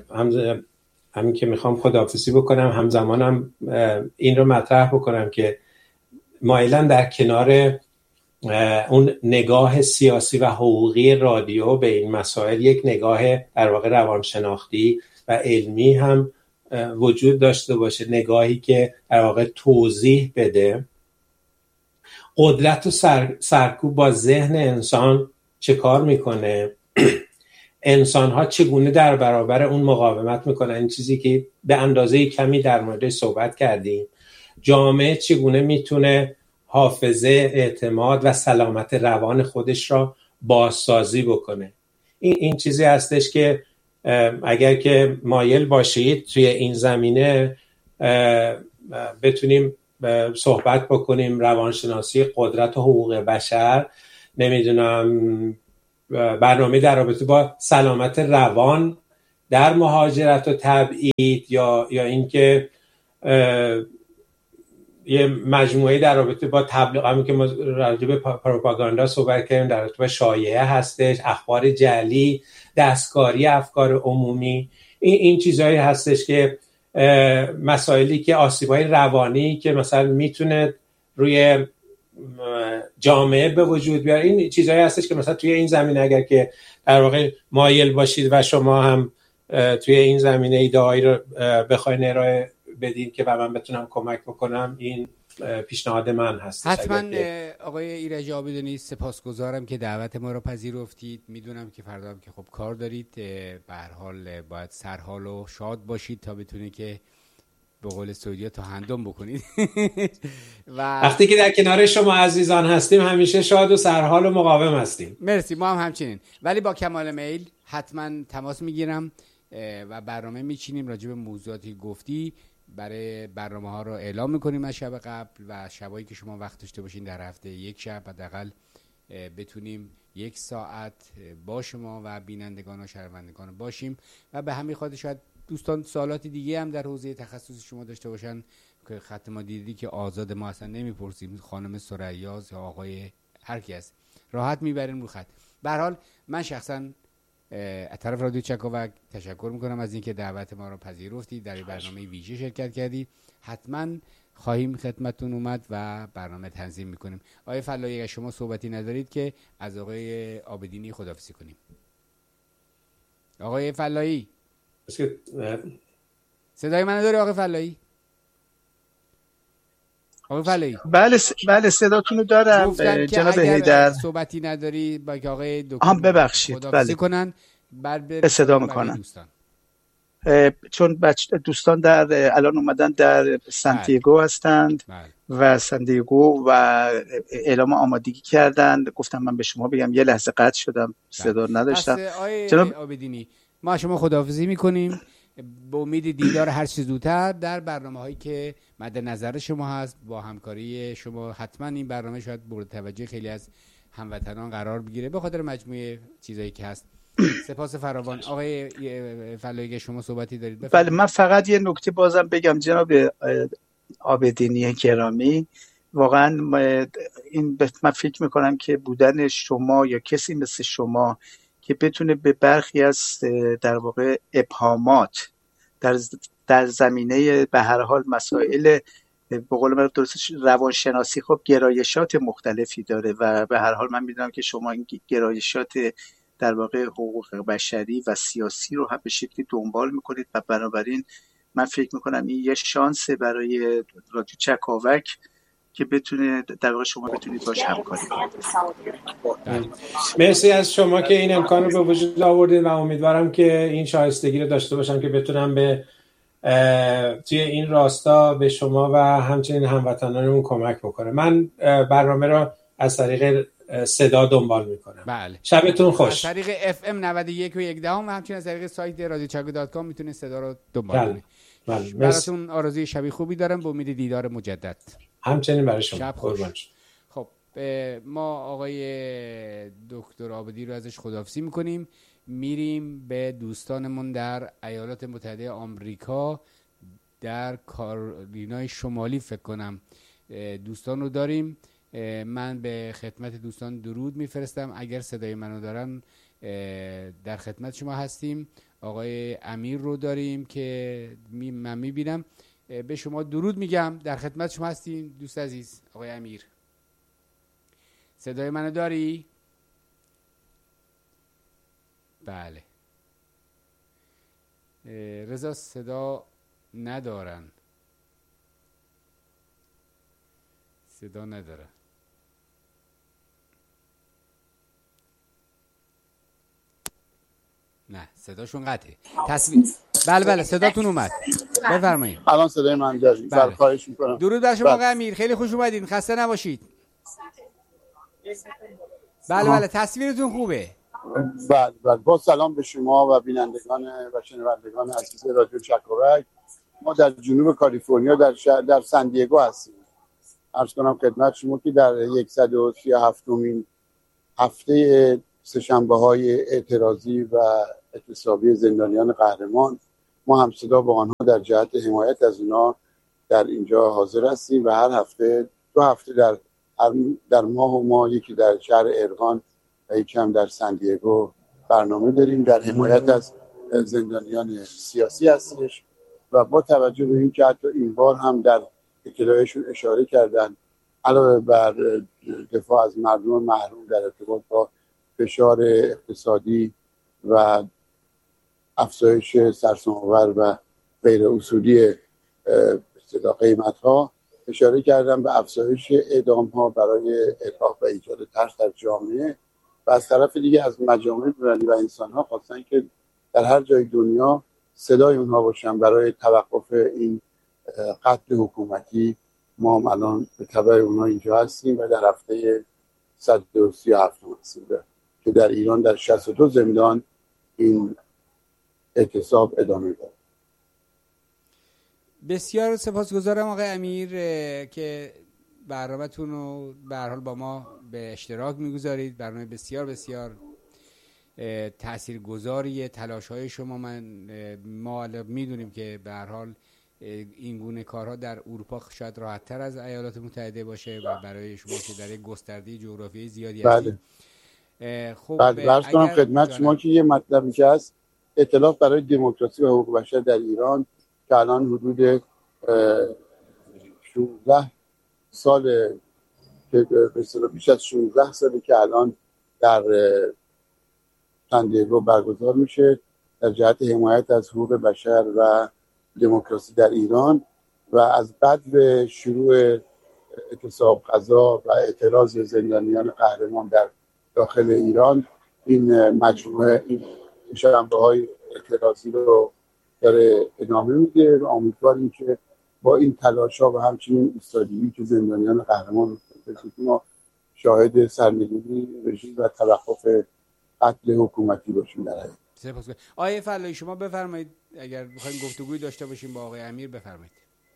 همین که میخوام خداحافظی بکنم، همزمانم این رو مطرح بکنم که مایلم در کنار اون نگاه سیاسی و حقوقی رادیو به این مسائل یک نگاه در واقع روانشناختی و علمی هم وجود داشته باشه، نگاهی که در واقع توضیح بده قدرت و سرکوب با ذهن انسان چه کار میکنه، انسان ها چگونه در برابر اون مقاومت میکنن، این چیزی که به اندازه کمی در موردش صحبت کردیم. جامعه چگونه میتونه حافظه، اعتماد و سلامت روان خودش را بازسازی بکنه. این چیزی هستش که اگر که مایل باشید توی این زمینه بتونیم صحبت بکنیم، روانشناسی قدرت و حقوق بشر، نمیدونم برنامه در رابطه با سلامت روان در مهاجرت و تبعید، یا اینکه یه مجموعه در رابطه با تبلیغ، همین که ما راجع به پروپاگاندا صحبت کردیم، در رابطه با شایعه هستش، اخبار جعلی، دستکاری افکار عمومی. این چیزهایی هستش که مسائلی که آسیب‌های روانی که مثلا میتونه روی جامعه به وجود بیاره، این چیزهایی هستش که مثلا توی این زمینه اگر که در واقع مایل باشید و شما هم توی این زمینه ایده‌هایی رو بخواید ارائه بدین که من بتونم کمک بکنم، این پیشنهاد من هست. حتما آقای ایرج عابدینی سپاسگزارم که دعوت ما رو پذیرفتید. میدونم که فردا هم که خب کار دارید، به هر حال باید سرحال و شاد باشید تا بتونید که به قول سعودی‌ها تا هندم بکنید. و وقتی که در کنار شما عزیزان هستیم همیشه شاد و سرحال و مقاوم هستیم. مرسی، ما هم همچنین. ولی با کمال میل حتما تماس میگیرم و برنامه میچینیم راجع به موضوعاتی گفتی، برای برنامه ها رو اعلام میکنیم از شب قبل و شبایی که شما وقت داشته باشین در هفته یک شب حداقل بتونیم 1 ساعت با شما و بینندگان و شنوندگان باشیم. و به همین خاطر شاید دوستان سوالاتی دیگه هم در حوزه تخصص شما داشته باشن که خط ما دیدی که آزاد، ما اصلا نمیپرسیم خانم ثریاز یا آقای هر کی است، راحت میبریم رو خط. به هر حال من شخصا از طرف رادیو چکاوک تشکر میکنم از اینکه دعوت ما رو پذیرفتید، در برنامه ویژه شرکت کردید. حتما خواهیم خدمتتون اومد و برنامه تنظیم میکنیم. آقای فلاحی اگه شما صحبتی ندارید که از آقای عابدینی خداحافظی کنیم. آقای فلاحی صدای من داره؟ آقای فلاحی؟ آقای فلاحی بله صداتون رو دارم جناب حیدر. صحبتی نداری با که آقای دکتر ببخشید خداحافظی کنن به صدا میکنن، چون دوستان در الان اومدن در سانتیاگو هستند و سانتیاگو و اعلام آمادگی کردن. گفتم من به شما بگم، یه لحظه قطع شدم، صدا نداشتم. جناب عابدینی ما شما خداحافظی میکنیم به امید دیدار هر چه زودتر در برنامه‌هایی که مد نظر شما هست. با همکاری شما حتما این برنامه شاید مورد توجه خیلی از هموطنان قرار بگیره به خاطر مجموعه چیزایی که هست. سپاس فراوان. آقای فلاحی شما صحبتی دارید؟ بله، من فقط یه نکته بازم بگم جناب عابدینی گرامی، واقعا من فکر میکنم که بودن شما یا کسی مثل شما که بتونه به برخی از در واقع ابهامات در زمینه به هر حال مسائل به قول من درست روانشناسی، خب گرایشات مختلفی داره و به هر حال من میدونم که شما این گرایشات در واقع حقوق بشری و سیاسی رو هم به شکلی دنبال میکنید و بنابراین من فکر میکنم این یه شانس برای رادیو چکاوک که بتونه در واقع شما بتونید باش همکاری کنید. مرسی از شما که این امکان رو به وجود آوردید و امیدوارم که این شایستگی رو داشته باشم که بتونم به توی این راستا به شما و همچنین هموطنانمون کمک بکنم. من برنامه رو از طریق صدا دنبال میکنم. بله. شبتون خوش. از طریق FM 91 و 1 و همچنین از طریق سایت radiochago.com میتونید صدا رو دنبال کنید. بله. براتون آرزوی شبی خوبی دارم به امید دیدار مجدد. همچنین برای شما. قربان. خب ما آقای دکتر عابدی رو ازش خداحافظی میکنیم. میریم به دوستانمون در ایالات متحده آمریکا در کارولینای شمالی فکر کنم دوستان رو داریم. من به خدمت دوستان درود میفرستم اگر صدای منو دارن. در خدمت شما هستیم. آقای امیر رو داریم که من میبینم. به شما درود میگم، در خدمت شما هستیم دوست عزیز. آقای امیر صدای منو داری؟ بله. رضا صدا ندارن، صدا ندارن. نه صداشون قطعه. تصویر. بله صداتون اومد. بفرمایید. الان صدای من دارید؟ بله خواهش میکنم. درود بر شما آقای امیر، خیلی خوش اومدین، خسته نباشید. بله تصویرتون خوبه. بله با سلام به شما و بینندگان و شنوندگان عزیز رادیو چکاوک. ما در جنوب کالیفرنیا در سن دیگو هستیم. عرض کنم خدمت شما که در 137مین هفته سه‌شنبه‌های اعتراضی و اعتصابی زندانیان قهرمان ما هم صدا با آنها در جهت حمایت از اونا در اینجا حاضر هستیم و هر هفته 2 هفته در ماه یکی در شهر ارغان و یکی هم در سن دیگو برنامه داریم در حمایت از زندانیان سیاسی هستش و با توجه به اینکه حتی این بار هم در اطلاعشون اشاره کردن علاوه بر دفاع از مردم محروم در ارتباط با فشار اقتصادی و افزایش سرسام‌آور و غیر اصولی قیمت‌ها، اشاره کردن به افزایش اعدام‌ها برای ارهاب و ایجاد ترس در جامعه و از طرف دیگه از مجامع بین‌المللی و انسان‌ها خواستن که در هر جای دنیا صدای اونها باشن برای توقف این قتل حکومتی. ما هم الان به تبع اونها اینجا هستیم و در هفته 137 هستیم که در ایران در 62 زندان این اعتصاب ادامه داره. بسیار سپاسگزارم آقای امیر که برنامه‌تون رو به هر حال با ما به اشتراک می‌گذارید. برنامه بسیار بسیار تاثیرگذاریه. تلاش‌های شما ما می‌دونیم که به هر حال این گونه کارها در اروپا شاید راحت‌تر از ایالات متحده باشه و برای شما که در یک گسترده جغرافیایی زیادی هستید. خب عرض کنم خدمت شما که یه مطلبی که هست، ائتلاف برای دموکراسی و حقوق بشر در ایران که الان حدود 16 سال که بیش از 16 ساله که الان در سن دیگو برگزار میشه در جهت حمایت از حقوق بشر و دموکراسی در ایران و از بعد به شروع اعتصاب غذا و اعتراض زندانیان قهرمان در داخل ایران این مجموعه این شنبه‌های اعتراضی رو داره ادامه میده و امیدواریم که با این تلاش‌ها و همچنین ایستادگی که زندانیان قهرمان ما شاهد سرنگونی رژیم و توقف قتل حکومتی باشیم در حقیقت. آقای فلایی شما بفرمایید، اگر بخوایم گفتگوی داشته باشیم با آقای امیر بفرمایید.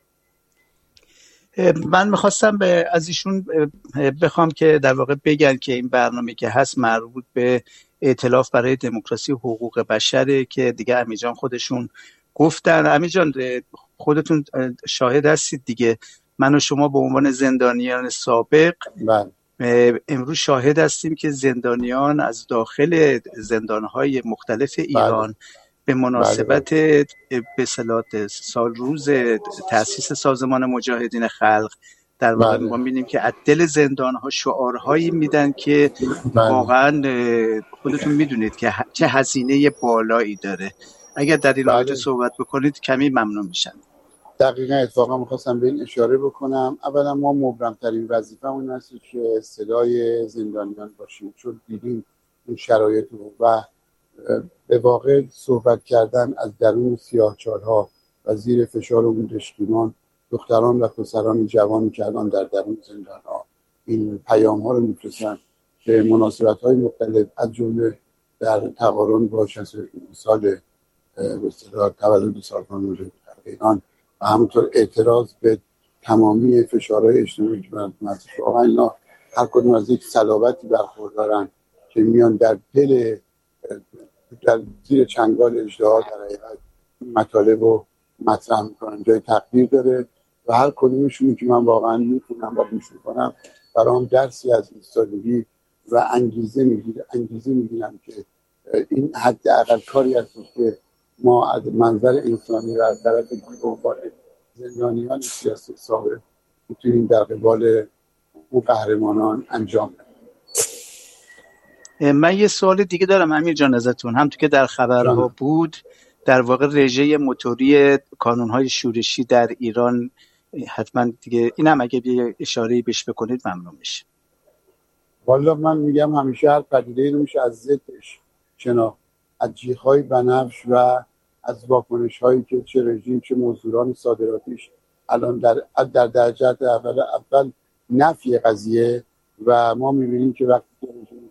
من میخواستم از ایشون بخوام که در واقع بگن که این برنامه که هست مربوط به ائتلاف برای دموکراسی و حقوق بشره که دیگه امیر جان خودشون گفتن. امیر جان خودتون شاهد هستید دیگه، من و شما به عنوان زندانیان سابق امروز شاهد هستیم که زندانیان از داخل زندانهای مختلف ایران به مناسبت به اصطلاح سال روز تأسیس سازمان مجاهدین خلق در واقع ما می‌بینیم که از دل زندان‌ها شعارهایی میدن که واقعا خودتون میدونید که چه هزینه بالایی داره. اگر در این رابطه صحبت بکنید کمی ممنون میشم. دقیقاً اتفاقا می‌خواستم به این اشاره بکنم. اولا ما مبرم‌ترین وظیفه‌مون هست که صدای زندانیان باشیم، چون دیدیم این شرایط رو و به واقع صحبت کردن از درون سیاه‌چال‌ها و زیر فشار اون رشتیمان دختران و پسران جوانی که الان در درون زندان‌ها این پیام‌ها رو می‌فرستن که مناسبت‌های مختلف از جمله در تقارن با 60 سال به اصطلاح تولد سازمان مجاهدین خلق ایران و همونطور اعتراض به تمامی فشارهای اجتماعی که برات واقعا اینا هر کدوم از یک صلابتی برخوردارن که میان در دل در زیر چنگال اژدها در حقیقت مطالب رو مطرح میکنن، جای تقدیر داره و هر کدومشون که من واقعا میخونم و گوش میکنم برام درسی از ایستادگی و انگیزه میگیرم که این حداقل کاری هست که ما از منظر انسانی و از طرف زندانیان سیاسی سابق میتونیم در قبال اون قهرمانان انجام بدیم. من یه سوال دیگه دارم امیر جان ازتون، هم تو که در خبرها بود در واقع رژه موتوری کانون‌های شورشی در ایران حتما دیگه اینم اگه یه اشاره‌ای بهش بکنید ممنون میشه. والا من میگم همیشه هر پدیده‌ای رو میشه از ضدش شناخت، از جیغ‌های بنفش و از واکنش‌هایی که چه رژیم چه مزدوران صادراتیش الان در درجات اول نفی قضیه و ما می‌بینیم که وقتی که رژیم کار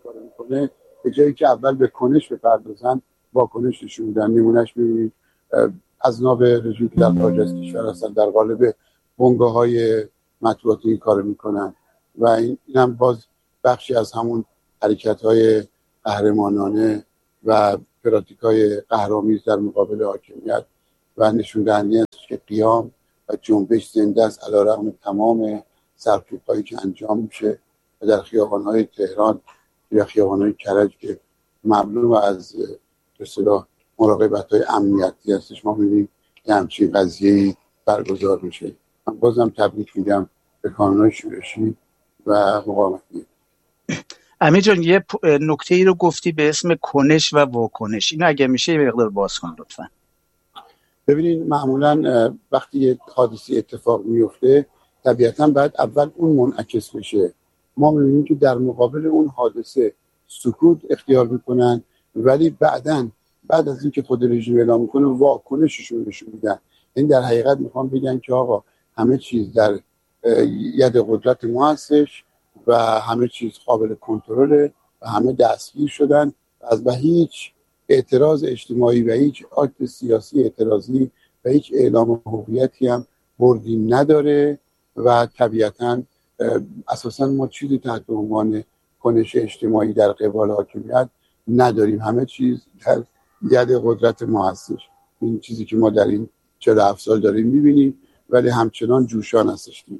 متاسفانه به جایی که اول به کنش بپردازن واکنش نشون میدن. نمونهش میبینید از ناب رژیم که در خارج از کشور هستن در قالب بنگاه‌های مطبوعاتی این کارو میکنن و این هم باز بخشی از همون حرکت‌های قهرمانانه و پراتیکای قهرآمیز در مقابل حاکمیت و نشون دهنده است که قیام و جنبش زنده است علیرغم تمام سرکوب‌هایی که انجام میشه و در خیابان‌های تهران یا خیابان‌های کرج که مملو از به اصطلاح مراقبت‌های امنیتی هستش ما می‌بینیم که همچین قضیه‌ای برگزار میشه. من بازم تبریک میگم به کانون‌های شورشی و مقاومتی. امیر جان یه نکته ای رو گفتی به اسم کنش و واکنش، اینو اگه میشه یه مقدار باز کن لطفا. ببینید معمولا وقتی یه حادثه اتفاق میفته طبیعتا باید اول اون منعکس بشه. ما میبینیم که در مقابل اون حادثه سکوت اختیار میکنن ولی بعد از اینکه خود رژیم اعلام میکنه واکنششون نشون میدن. این در حقیقت میخوام بگن که آقا همه چیز در ید قدرت ما هستش و همه چیز قابل کنترله و همه دستگیر شدن و هیچ اعتراض اجتماعی و هیچ آکت سیاسی اعتراضی و هیچ اعلام هویتی هم بردی نداره و طبیعتاً اساساً ما چیزی تحت عنوان کنش اجتماعی در قبال حاکمیت نداریم. همه چیز در ید قدرت ما هستش. این چیزی که ما در این 47 سال داریم میبینیم ولی همچنان جوشان هستش دیگه.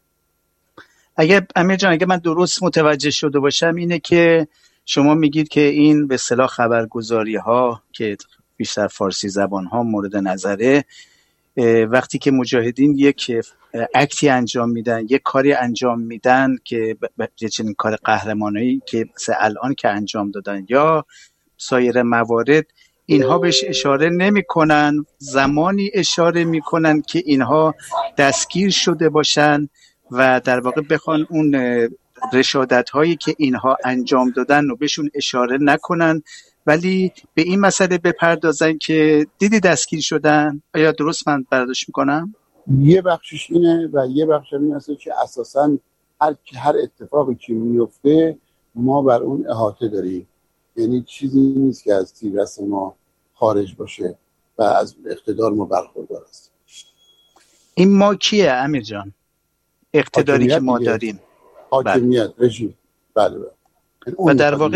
امیر جان اگه من درست متوجه شده باشم اینه که شما میگید که این به اصطلاح خبرگزاری ها که بیشتر فارسی زبان ها مورد نظره، وقتی که مجاهدین یک اکتی انجام میدن، یک کاری انجام میدن که چنین کار قهرمانایی که مثل الان که انجام دادن یا سایر موارد، اینها بهش اشاره نمی کنن، زمانی اشاره می کنن که اینها دستگیر شده باشن و در واقع بخوان اون رشادت هایی که اینها انجام دادن رو بهشون اشاره نکنن ولی به این مسئله بپردازن که دیدی دستگیر شدن. آیا درست من برداشت میکنم؟ یه بخشش اینه و یه بخش این هست که اساساً هر اتفاقی که میفته ما بر اون احاطه داریم، یعنی چیزی نیست که از تیررس ما خارج باشه و از اقتدار ما برخوردار است. این ما کیه امیر جان؟ اقتداری که ما داریم حاکمیت، رژیم. بله. و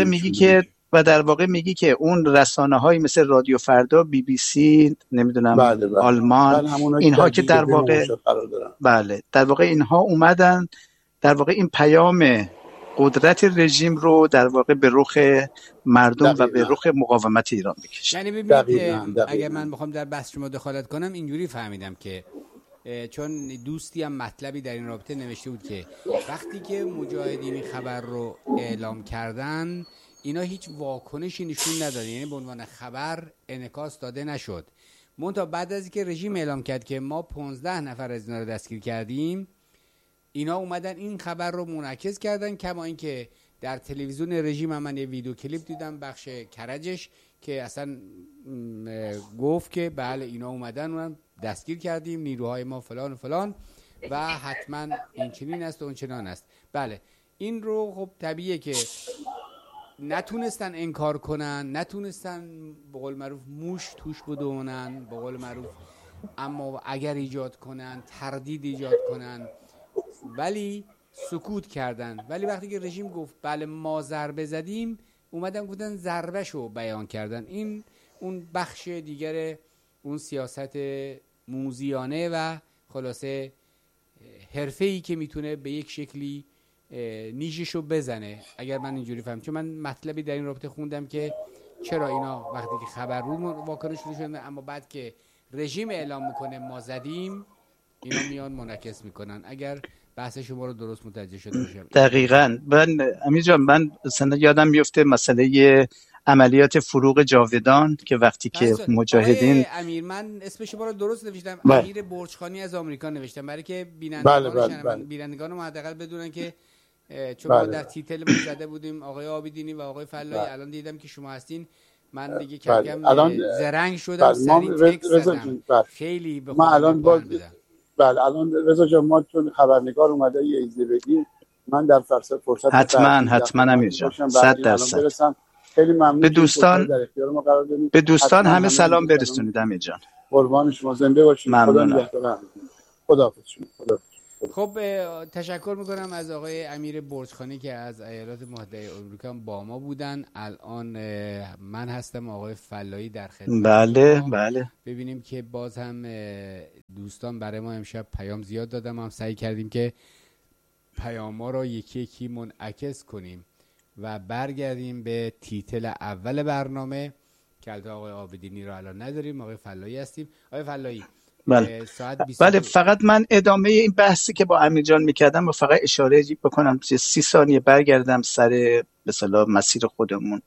در واقع میگی که اون رسانه‌های مثل رادیو فردا، بی بی سی، نمیدونم آلمان، اینها که در واقع در واقع اینها اومدن در واقع این پیام قدرت رژیم رو در واقع به رخ مردم و به رخ مقاومت ایران میکشن. یعنی ببینید اگر من بخوام در بحث شما دخالت کنم اینجوری فهمیدم که چون دوستی هم مطلبی در این رابطه نوشته بود که وقتی که مجاهدین خبر رو اعلام کردن اینا هیچ واکنشی نشون ندادن، یعنی به عنوان خبر انعکاس داده نشد. منتها بعد از اینکه رژیم اعلام کرد که ما 15 نفر از اینا رو دستگیر کردیم، اینا اومدن این خبر رو منعکس کردن. کما اینکه در تلویزیون رژیم هم من یه ویدیو کلیپ دیدم بخش کرجش که اصلا گفت که بله اینا اومدن اونم دستگیر کردیم، نیروهای ما فلان و فلان و حتما این چنین است و اون چنان است. بله این رو خب طبیعیه که نتونستن انکار کنن، نتونستن به قول معروف موش توش بدونن به قول معروف، اما اگر ایجاد کنن تردید ایجاد کنن ولی سکوت کردن. ولی وقتی که رژیم گفت بله ما ضربه زدیم اومدن گفتن ضربهشو بیان کردن. این اون بخش دیگر اون سیاست موذیانه و خلاصه حرفه‌ای که میتونه به یک شکلی نیششو بزنه، اگر من اینجوری فهمم. چون من مطلبی در این رابطه خوندم که چرا اینا وقتی که خبر رو واکنش شدن اما بعد که رژیم اعلام میکنه ما زدیم اینا میان منعکس میکنن. اگر بحث شما رو درست متوجه شده باشم. دقیقاً. امیر جان من مثلا یادم میفته مسئله عملیات فروغ جاویدان که وقتی که مجاهدین امیر، من اسم شما رو درست نوشتم، امیر برجخانی از آمریکا نوشتم برای که بینندگان ما حداقل بدونن که چون ما در تیتل زده بودیم آقای آبیدینی و آقای فلایی، الان دیدم که شما هستین من دیگه کم زرنگ شدم، سریع تکست زدم خیلی به خودم الان رضا جان ما چون خبرنگار اومده یه ایزی بگیم من در فرصت حتما امیر جان 100%. خیلی ممنون. به دوستان همه سلام برسونید امیر جان. قربان شما، زنده باشید. خداحافظ. خب تشکر میکنم از آقای امیر برجخانی که از ایالات متحده آمریکا با ما بودن. الان من هستم آقای فلایی در خدمت. بله. ببینیم که باز هم دوستان برای ما امشب پیام زیاد دادن، ما هم سعی کردیم که پیام ها رو یکی یکی منعکس کنیم و برگردیم به تیتل اول برنامه که البته آقای عابدینی رو الان نداریم، آقای فلایی هستیم. آقای فلایی بله فقط من ادامه این بحثی که با امیر جان میکردم و فقط اشاره بکنم 30 ثانیه برگردم سر به اصطلاح مسیر خودمون.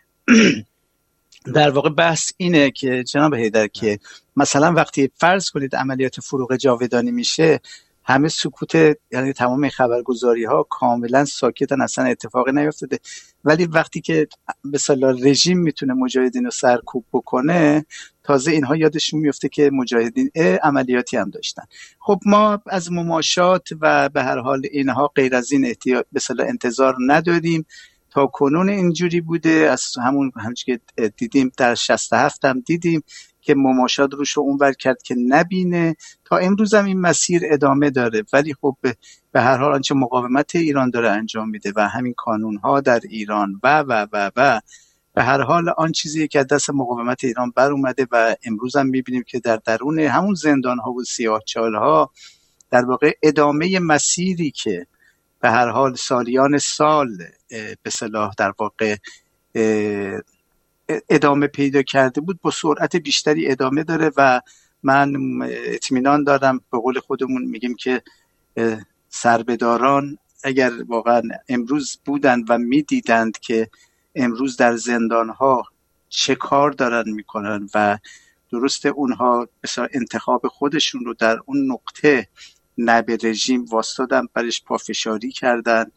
در واقع بحث اینه که جناب حیدر که مثلا وقتی فرض کنید عملیات فروغ جاودانی میشه، همه سکوت، یعنی تمام خبرگزاری ها کاملا ساکتن، اصلا اتفاقی نیفتاده. ولی وقتی که به اصطلاح رژیم میتونه مجاهدین رو سرکوب بکنه، تازه اینها یادشون میفته که مجاهدین عملیاتی هم داشتن. خب ما از مماشات و به هر حال اینها غیر از این به اصطلاح انتظار نداریم. تا کنون اینجوری بوده، از همونجوری که دیدیم در 67 هم دیدیم که مماشات روش رو اونور کرد که نبینه. تا امروز هم این مسیر ادامه داره. ولی خب به هر حال آنچه مقاومت ایران داره انجام میده و همین کانونها در ایران و به هر حال آن چیزی که از دست مقاومت ایران بر اومده و امروز هم میبینیم که در درون همون زندانها و سیاهچالها در واقع ادامه مسیری که به هر حال سالیان سال به صلاح در واقع ادامه پیدا کرده بود با سرعت بیشتری ادامه داره و من اطمینان دارم، به قول خودمون میگیم که سربداران اگر واقعا امروز بودند و میدیدند که امروز در زندانها چه کار دارن میکنن و درسته اونها مثلا انتخاب خودشون رو در اون نقطه نه به رژیم واسطادن، برش پافشاری کردن،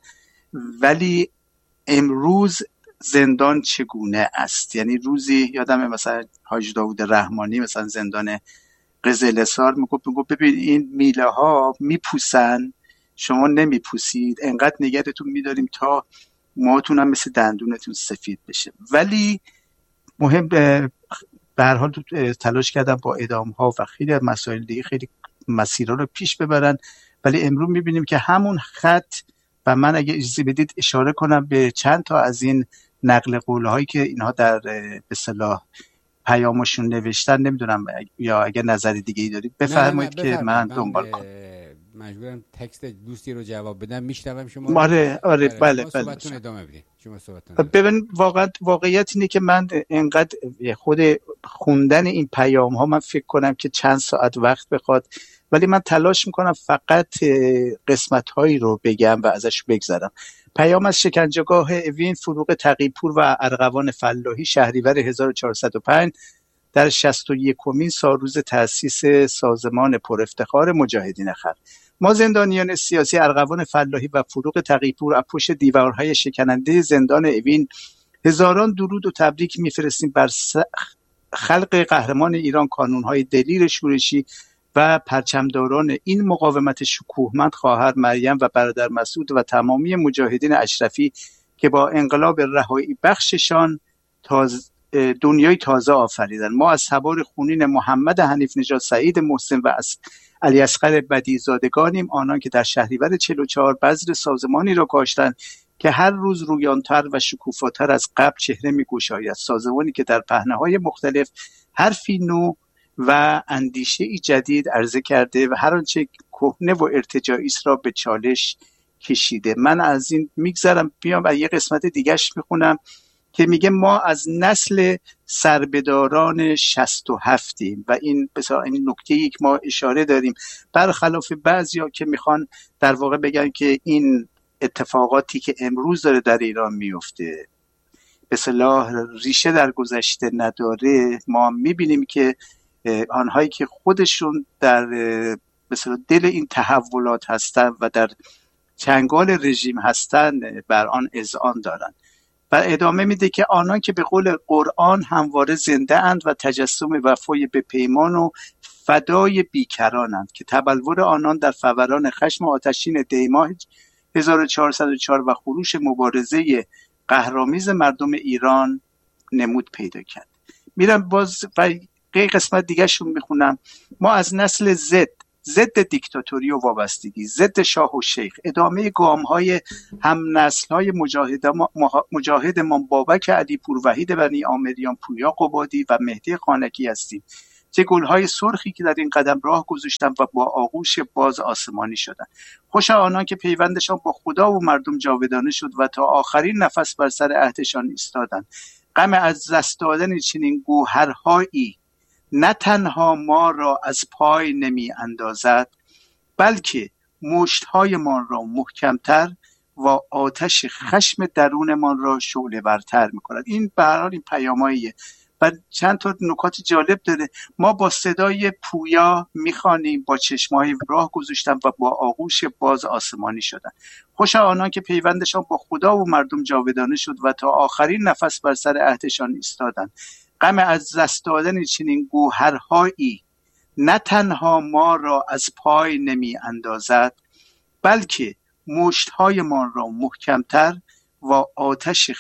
ولی امروز زندان چگونه است. یعنی روزی یادمه مثلا حاج داوود رحمانی مثلا زندان قزلسار میگفت ببین این میله ها میپوسن، شما نمیپوسید، انقدر نگهتون میداریم تا موهاتون هم مثل دندونتون سفید بشه. ولی مهم به هر حال تلاش کردن با اعدام ها و خیلی مسائل دیگه خیلی مسیرها رو پیش ببرن. ولی امروز میبینیم که همون خط، و من اگه اجازه بدید اشاره کنم به چند تا از این نقل قوله هایی که اینها در به اصطلاح پیامشون نوشتن، نمیدونم یا اگر نظر دیگه ای دارید بفرمایید که من دنبال کنم. مجبورم تکست دوستی رو جواب بدم، میشنوم شما. آره بله. صحبتتون ادامه بدید. شما صحبتتون. ببین واقعیت اینه که من انقدر خود خوندن این پیام ها من فکر کنم که چند ساعت وقت بخواد، ولی من تلاش میکنم فقط قسمت هایی رو بگم و ازش بگذرم. پیام از شکنجهگاه اوین، فروغ تقی‌پور و ارغوان فلاحی، شهریور 1405 در 61مین سالروز تأسیس سازمان پر افتخار مجاهدین خلق. ما زندانیان سیاسی ارغوان فلاحی و فروغ تقی‌پور از پشت دیوارهای شکننده زندان اوین هزاران درود و تبریک میفرستیم بر خلق قهرمان ایران، کانونهای دلیر شورشی و پرچمداران این مقاومت شکوهمند، خواهر مریم و برادر مسعود و تمامی مجاهدین اشرفی که با انقلاب رهایی بخششان دنیای تازه آفریدن. ما از تبار خونین محمد حنیف نژاد، سعید محسن و علی اصغر بدیع‌زادگانیم، آنان که در شهریور 44 بذر سازمانی را کاشتند که هر روز رویانتر و شکوفاتر از قبل چهره می‌گشاید. سازمانی که در پهنه‌های مختلف حرفی نو و اندیشه‌ای جدید عرضه کرده و هر آنچه کهنه و ارتجاعی است را به چالش کشیده. من از این میگذرم، بیام و یه قسمت دیگه‌اش میخونم که میگه ما از نسل سربداران 67یم و این بسیار این نکته‌ای که ما اشاره داریم، برخلاف بعضیا که میخوان در واقع بگن که این اتفاقاتی که امروز داره در ایران میفته به اصطلاح ریشه در گذشته نداره. ما میبینیم که آنهایی که خودشون در به اصطلاح دل این تحولات هستن و در چنگال رژیم هستن بر آن اذعان دارن. و ادامه میده که آنان که به قول قرآن همواره زنده اند و تجسم وفای به پیمان و فدای بیکرانند که تبلور آنان در فوران خشم آتشین دیماه 1404 و خروش مبارزه قهرآمیز مردم ایران نمود پیدا کرد. میرم باز و قسمت دیگه شون میخونم. ما از نسل ضد دیکتاتوری و وابستگی، ضد شاه و شیخ، ادامه گام‌های هم نسل‌های مجاهد امام بابک علیپور، وحید بنی آمریان، پویا قبادی و مهدی خانکی هستیم که گل‌های سرخی که در این قدم راه گذاشتند و با آغوش باز آسمانی شدند. خوش آنان که پیوندشان با خدا و مردم جاودانه شد و تا آخرین نفس بر سر عهدشان ایستادند. غم از دست دادن چنین گوهرهایی نه تنها ما را از پای نمی اندازد، بلکه مشت‌هایمان را محکمتر و آتش خشم درونمان را شعله ورتر می کند. این به هر حال این پیاماییه و چند تا نکات جالب داره. ما با صدای پویا میخوانیم، با چشمای راه گذاشتن و با آغوش باز آسمانی شدن. خوش آنان که پیوندشان با خدا و مردم جاودانه شد و تا آخرین نفس بر سر عهدشان ایستادند. غم از دست دادن چنین گوهرهایی نه تنها ما را از پای نمی اندازد، بلکه مشت‌هایمان را محکمتر و آتش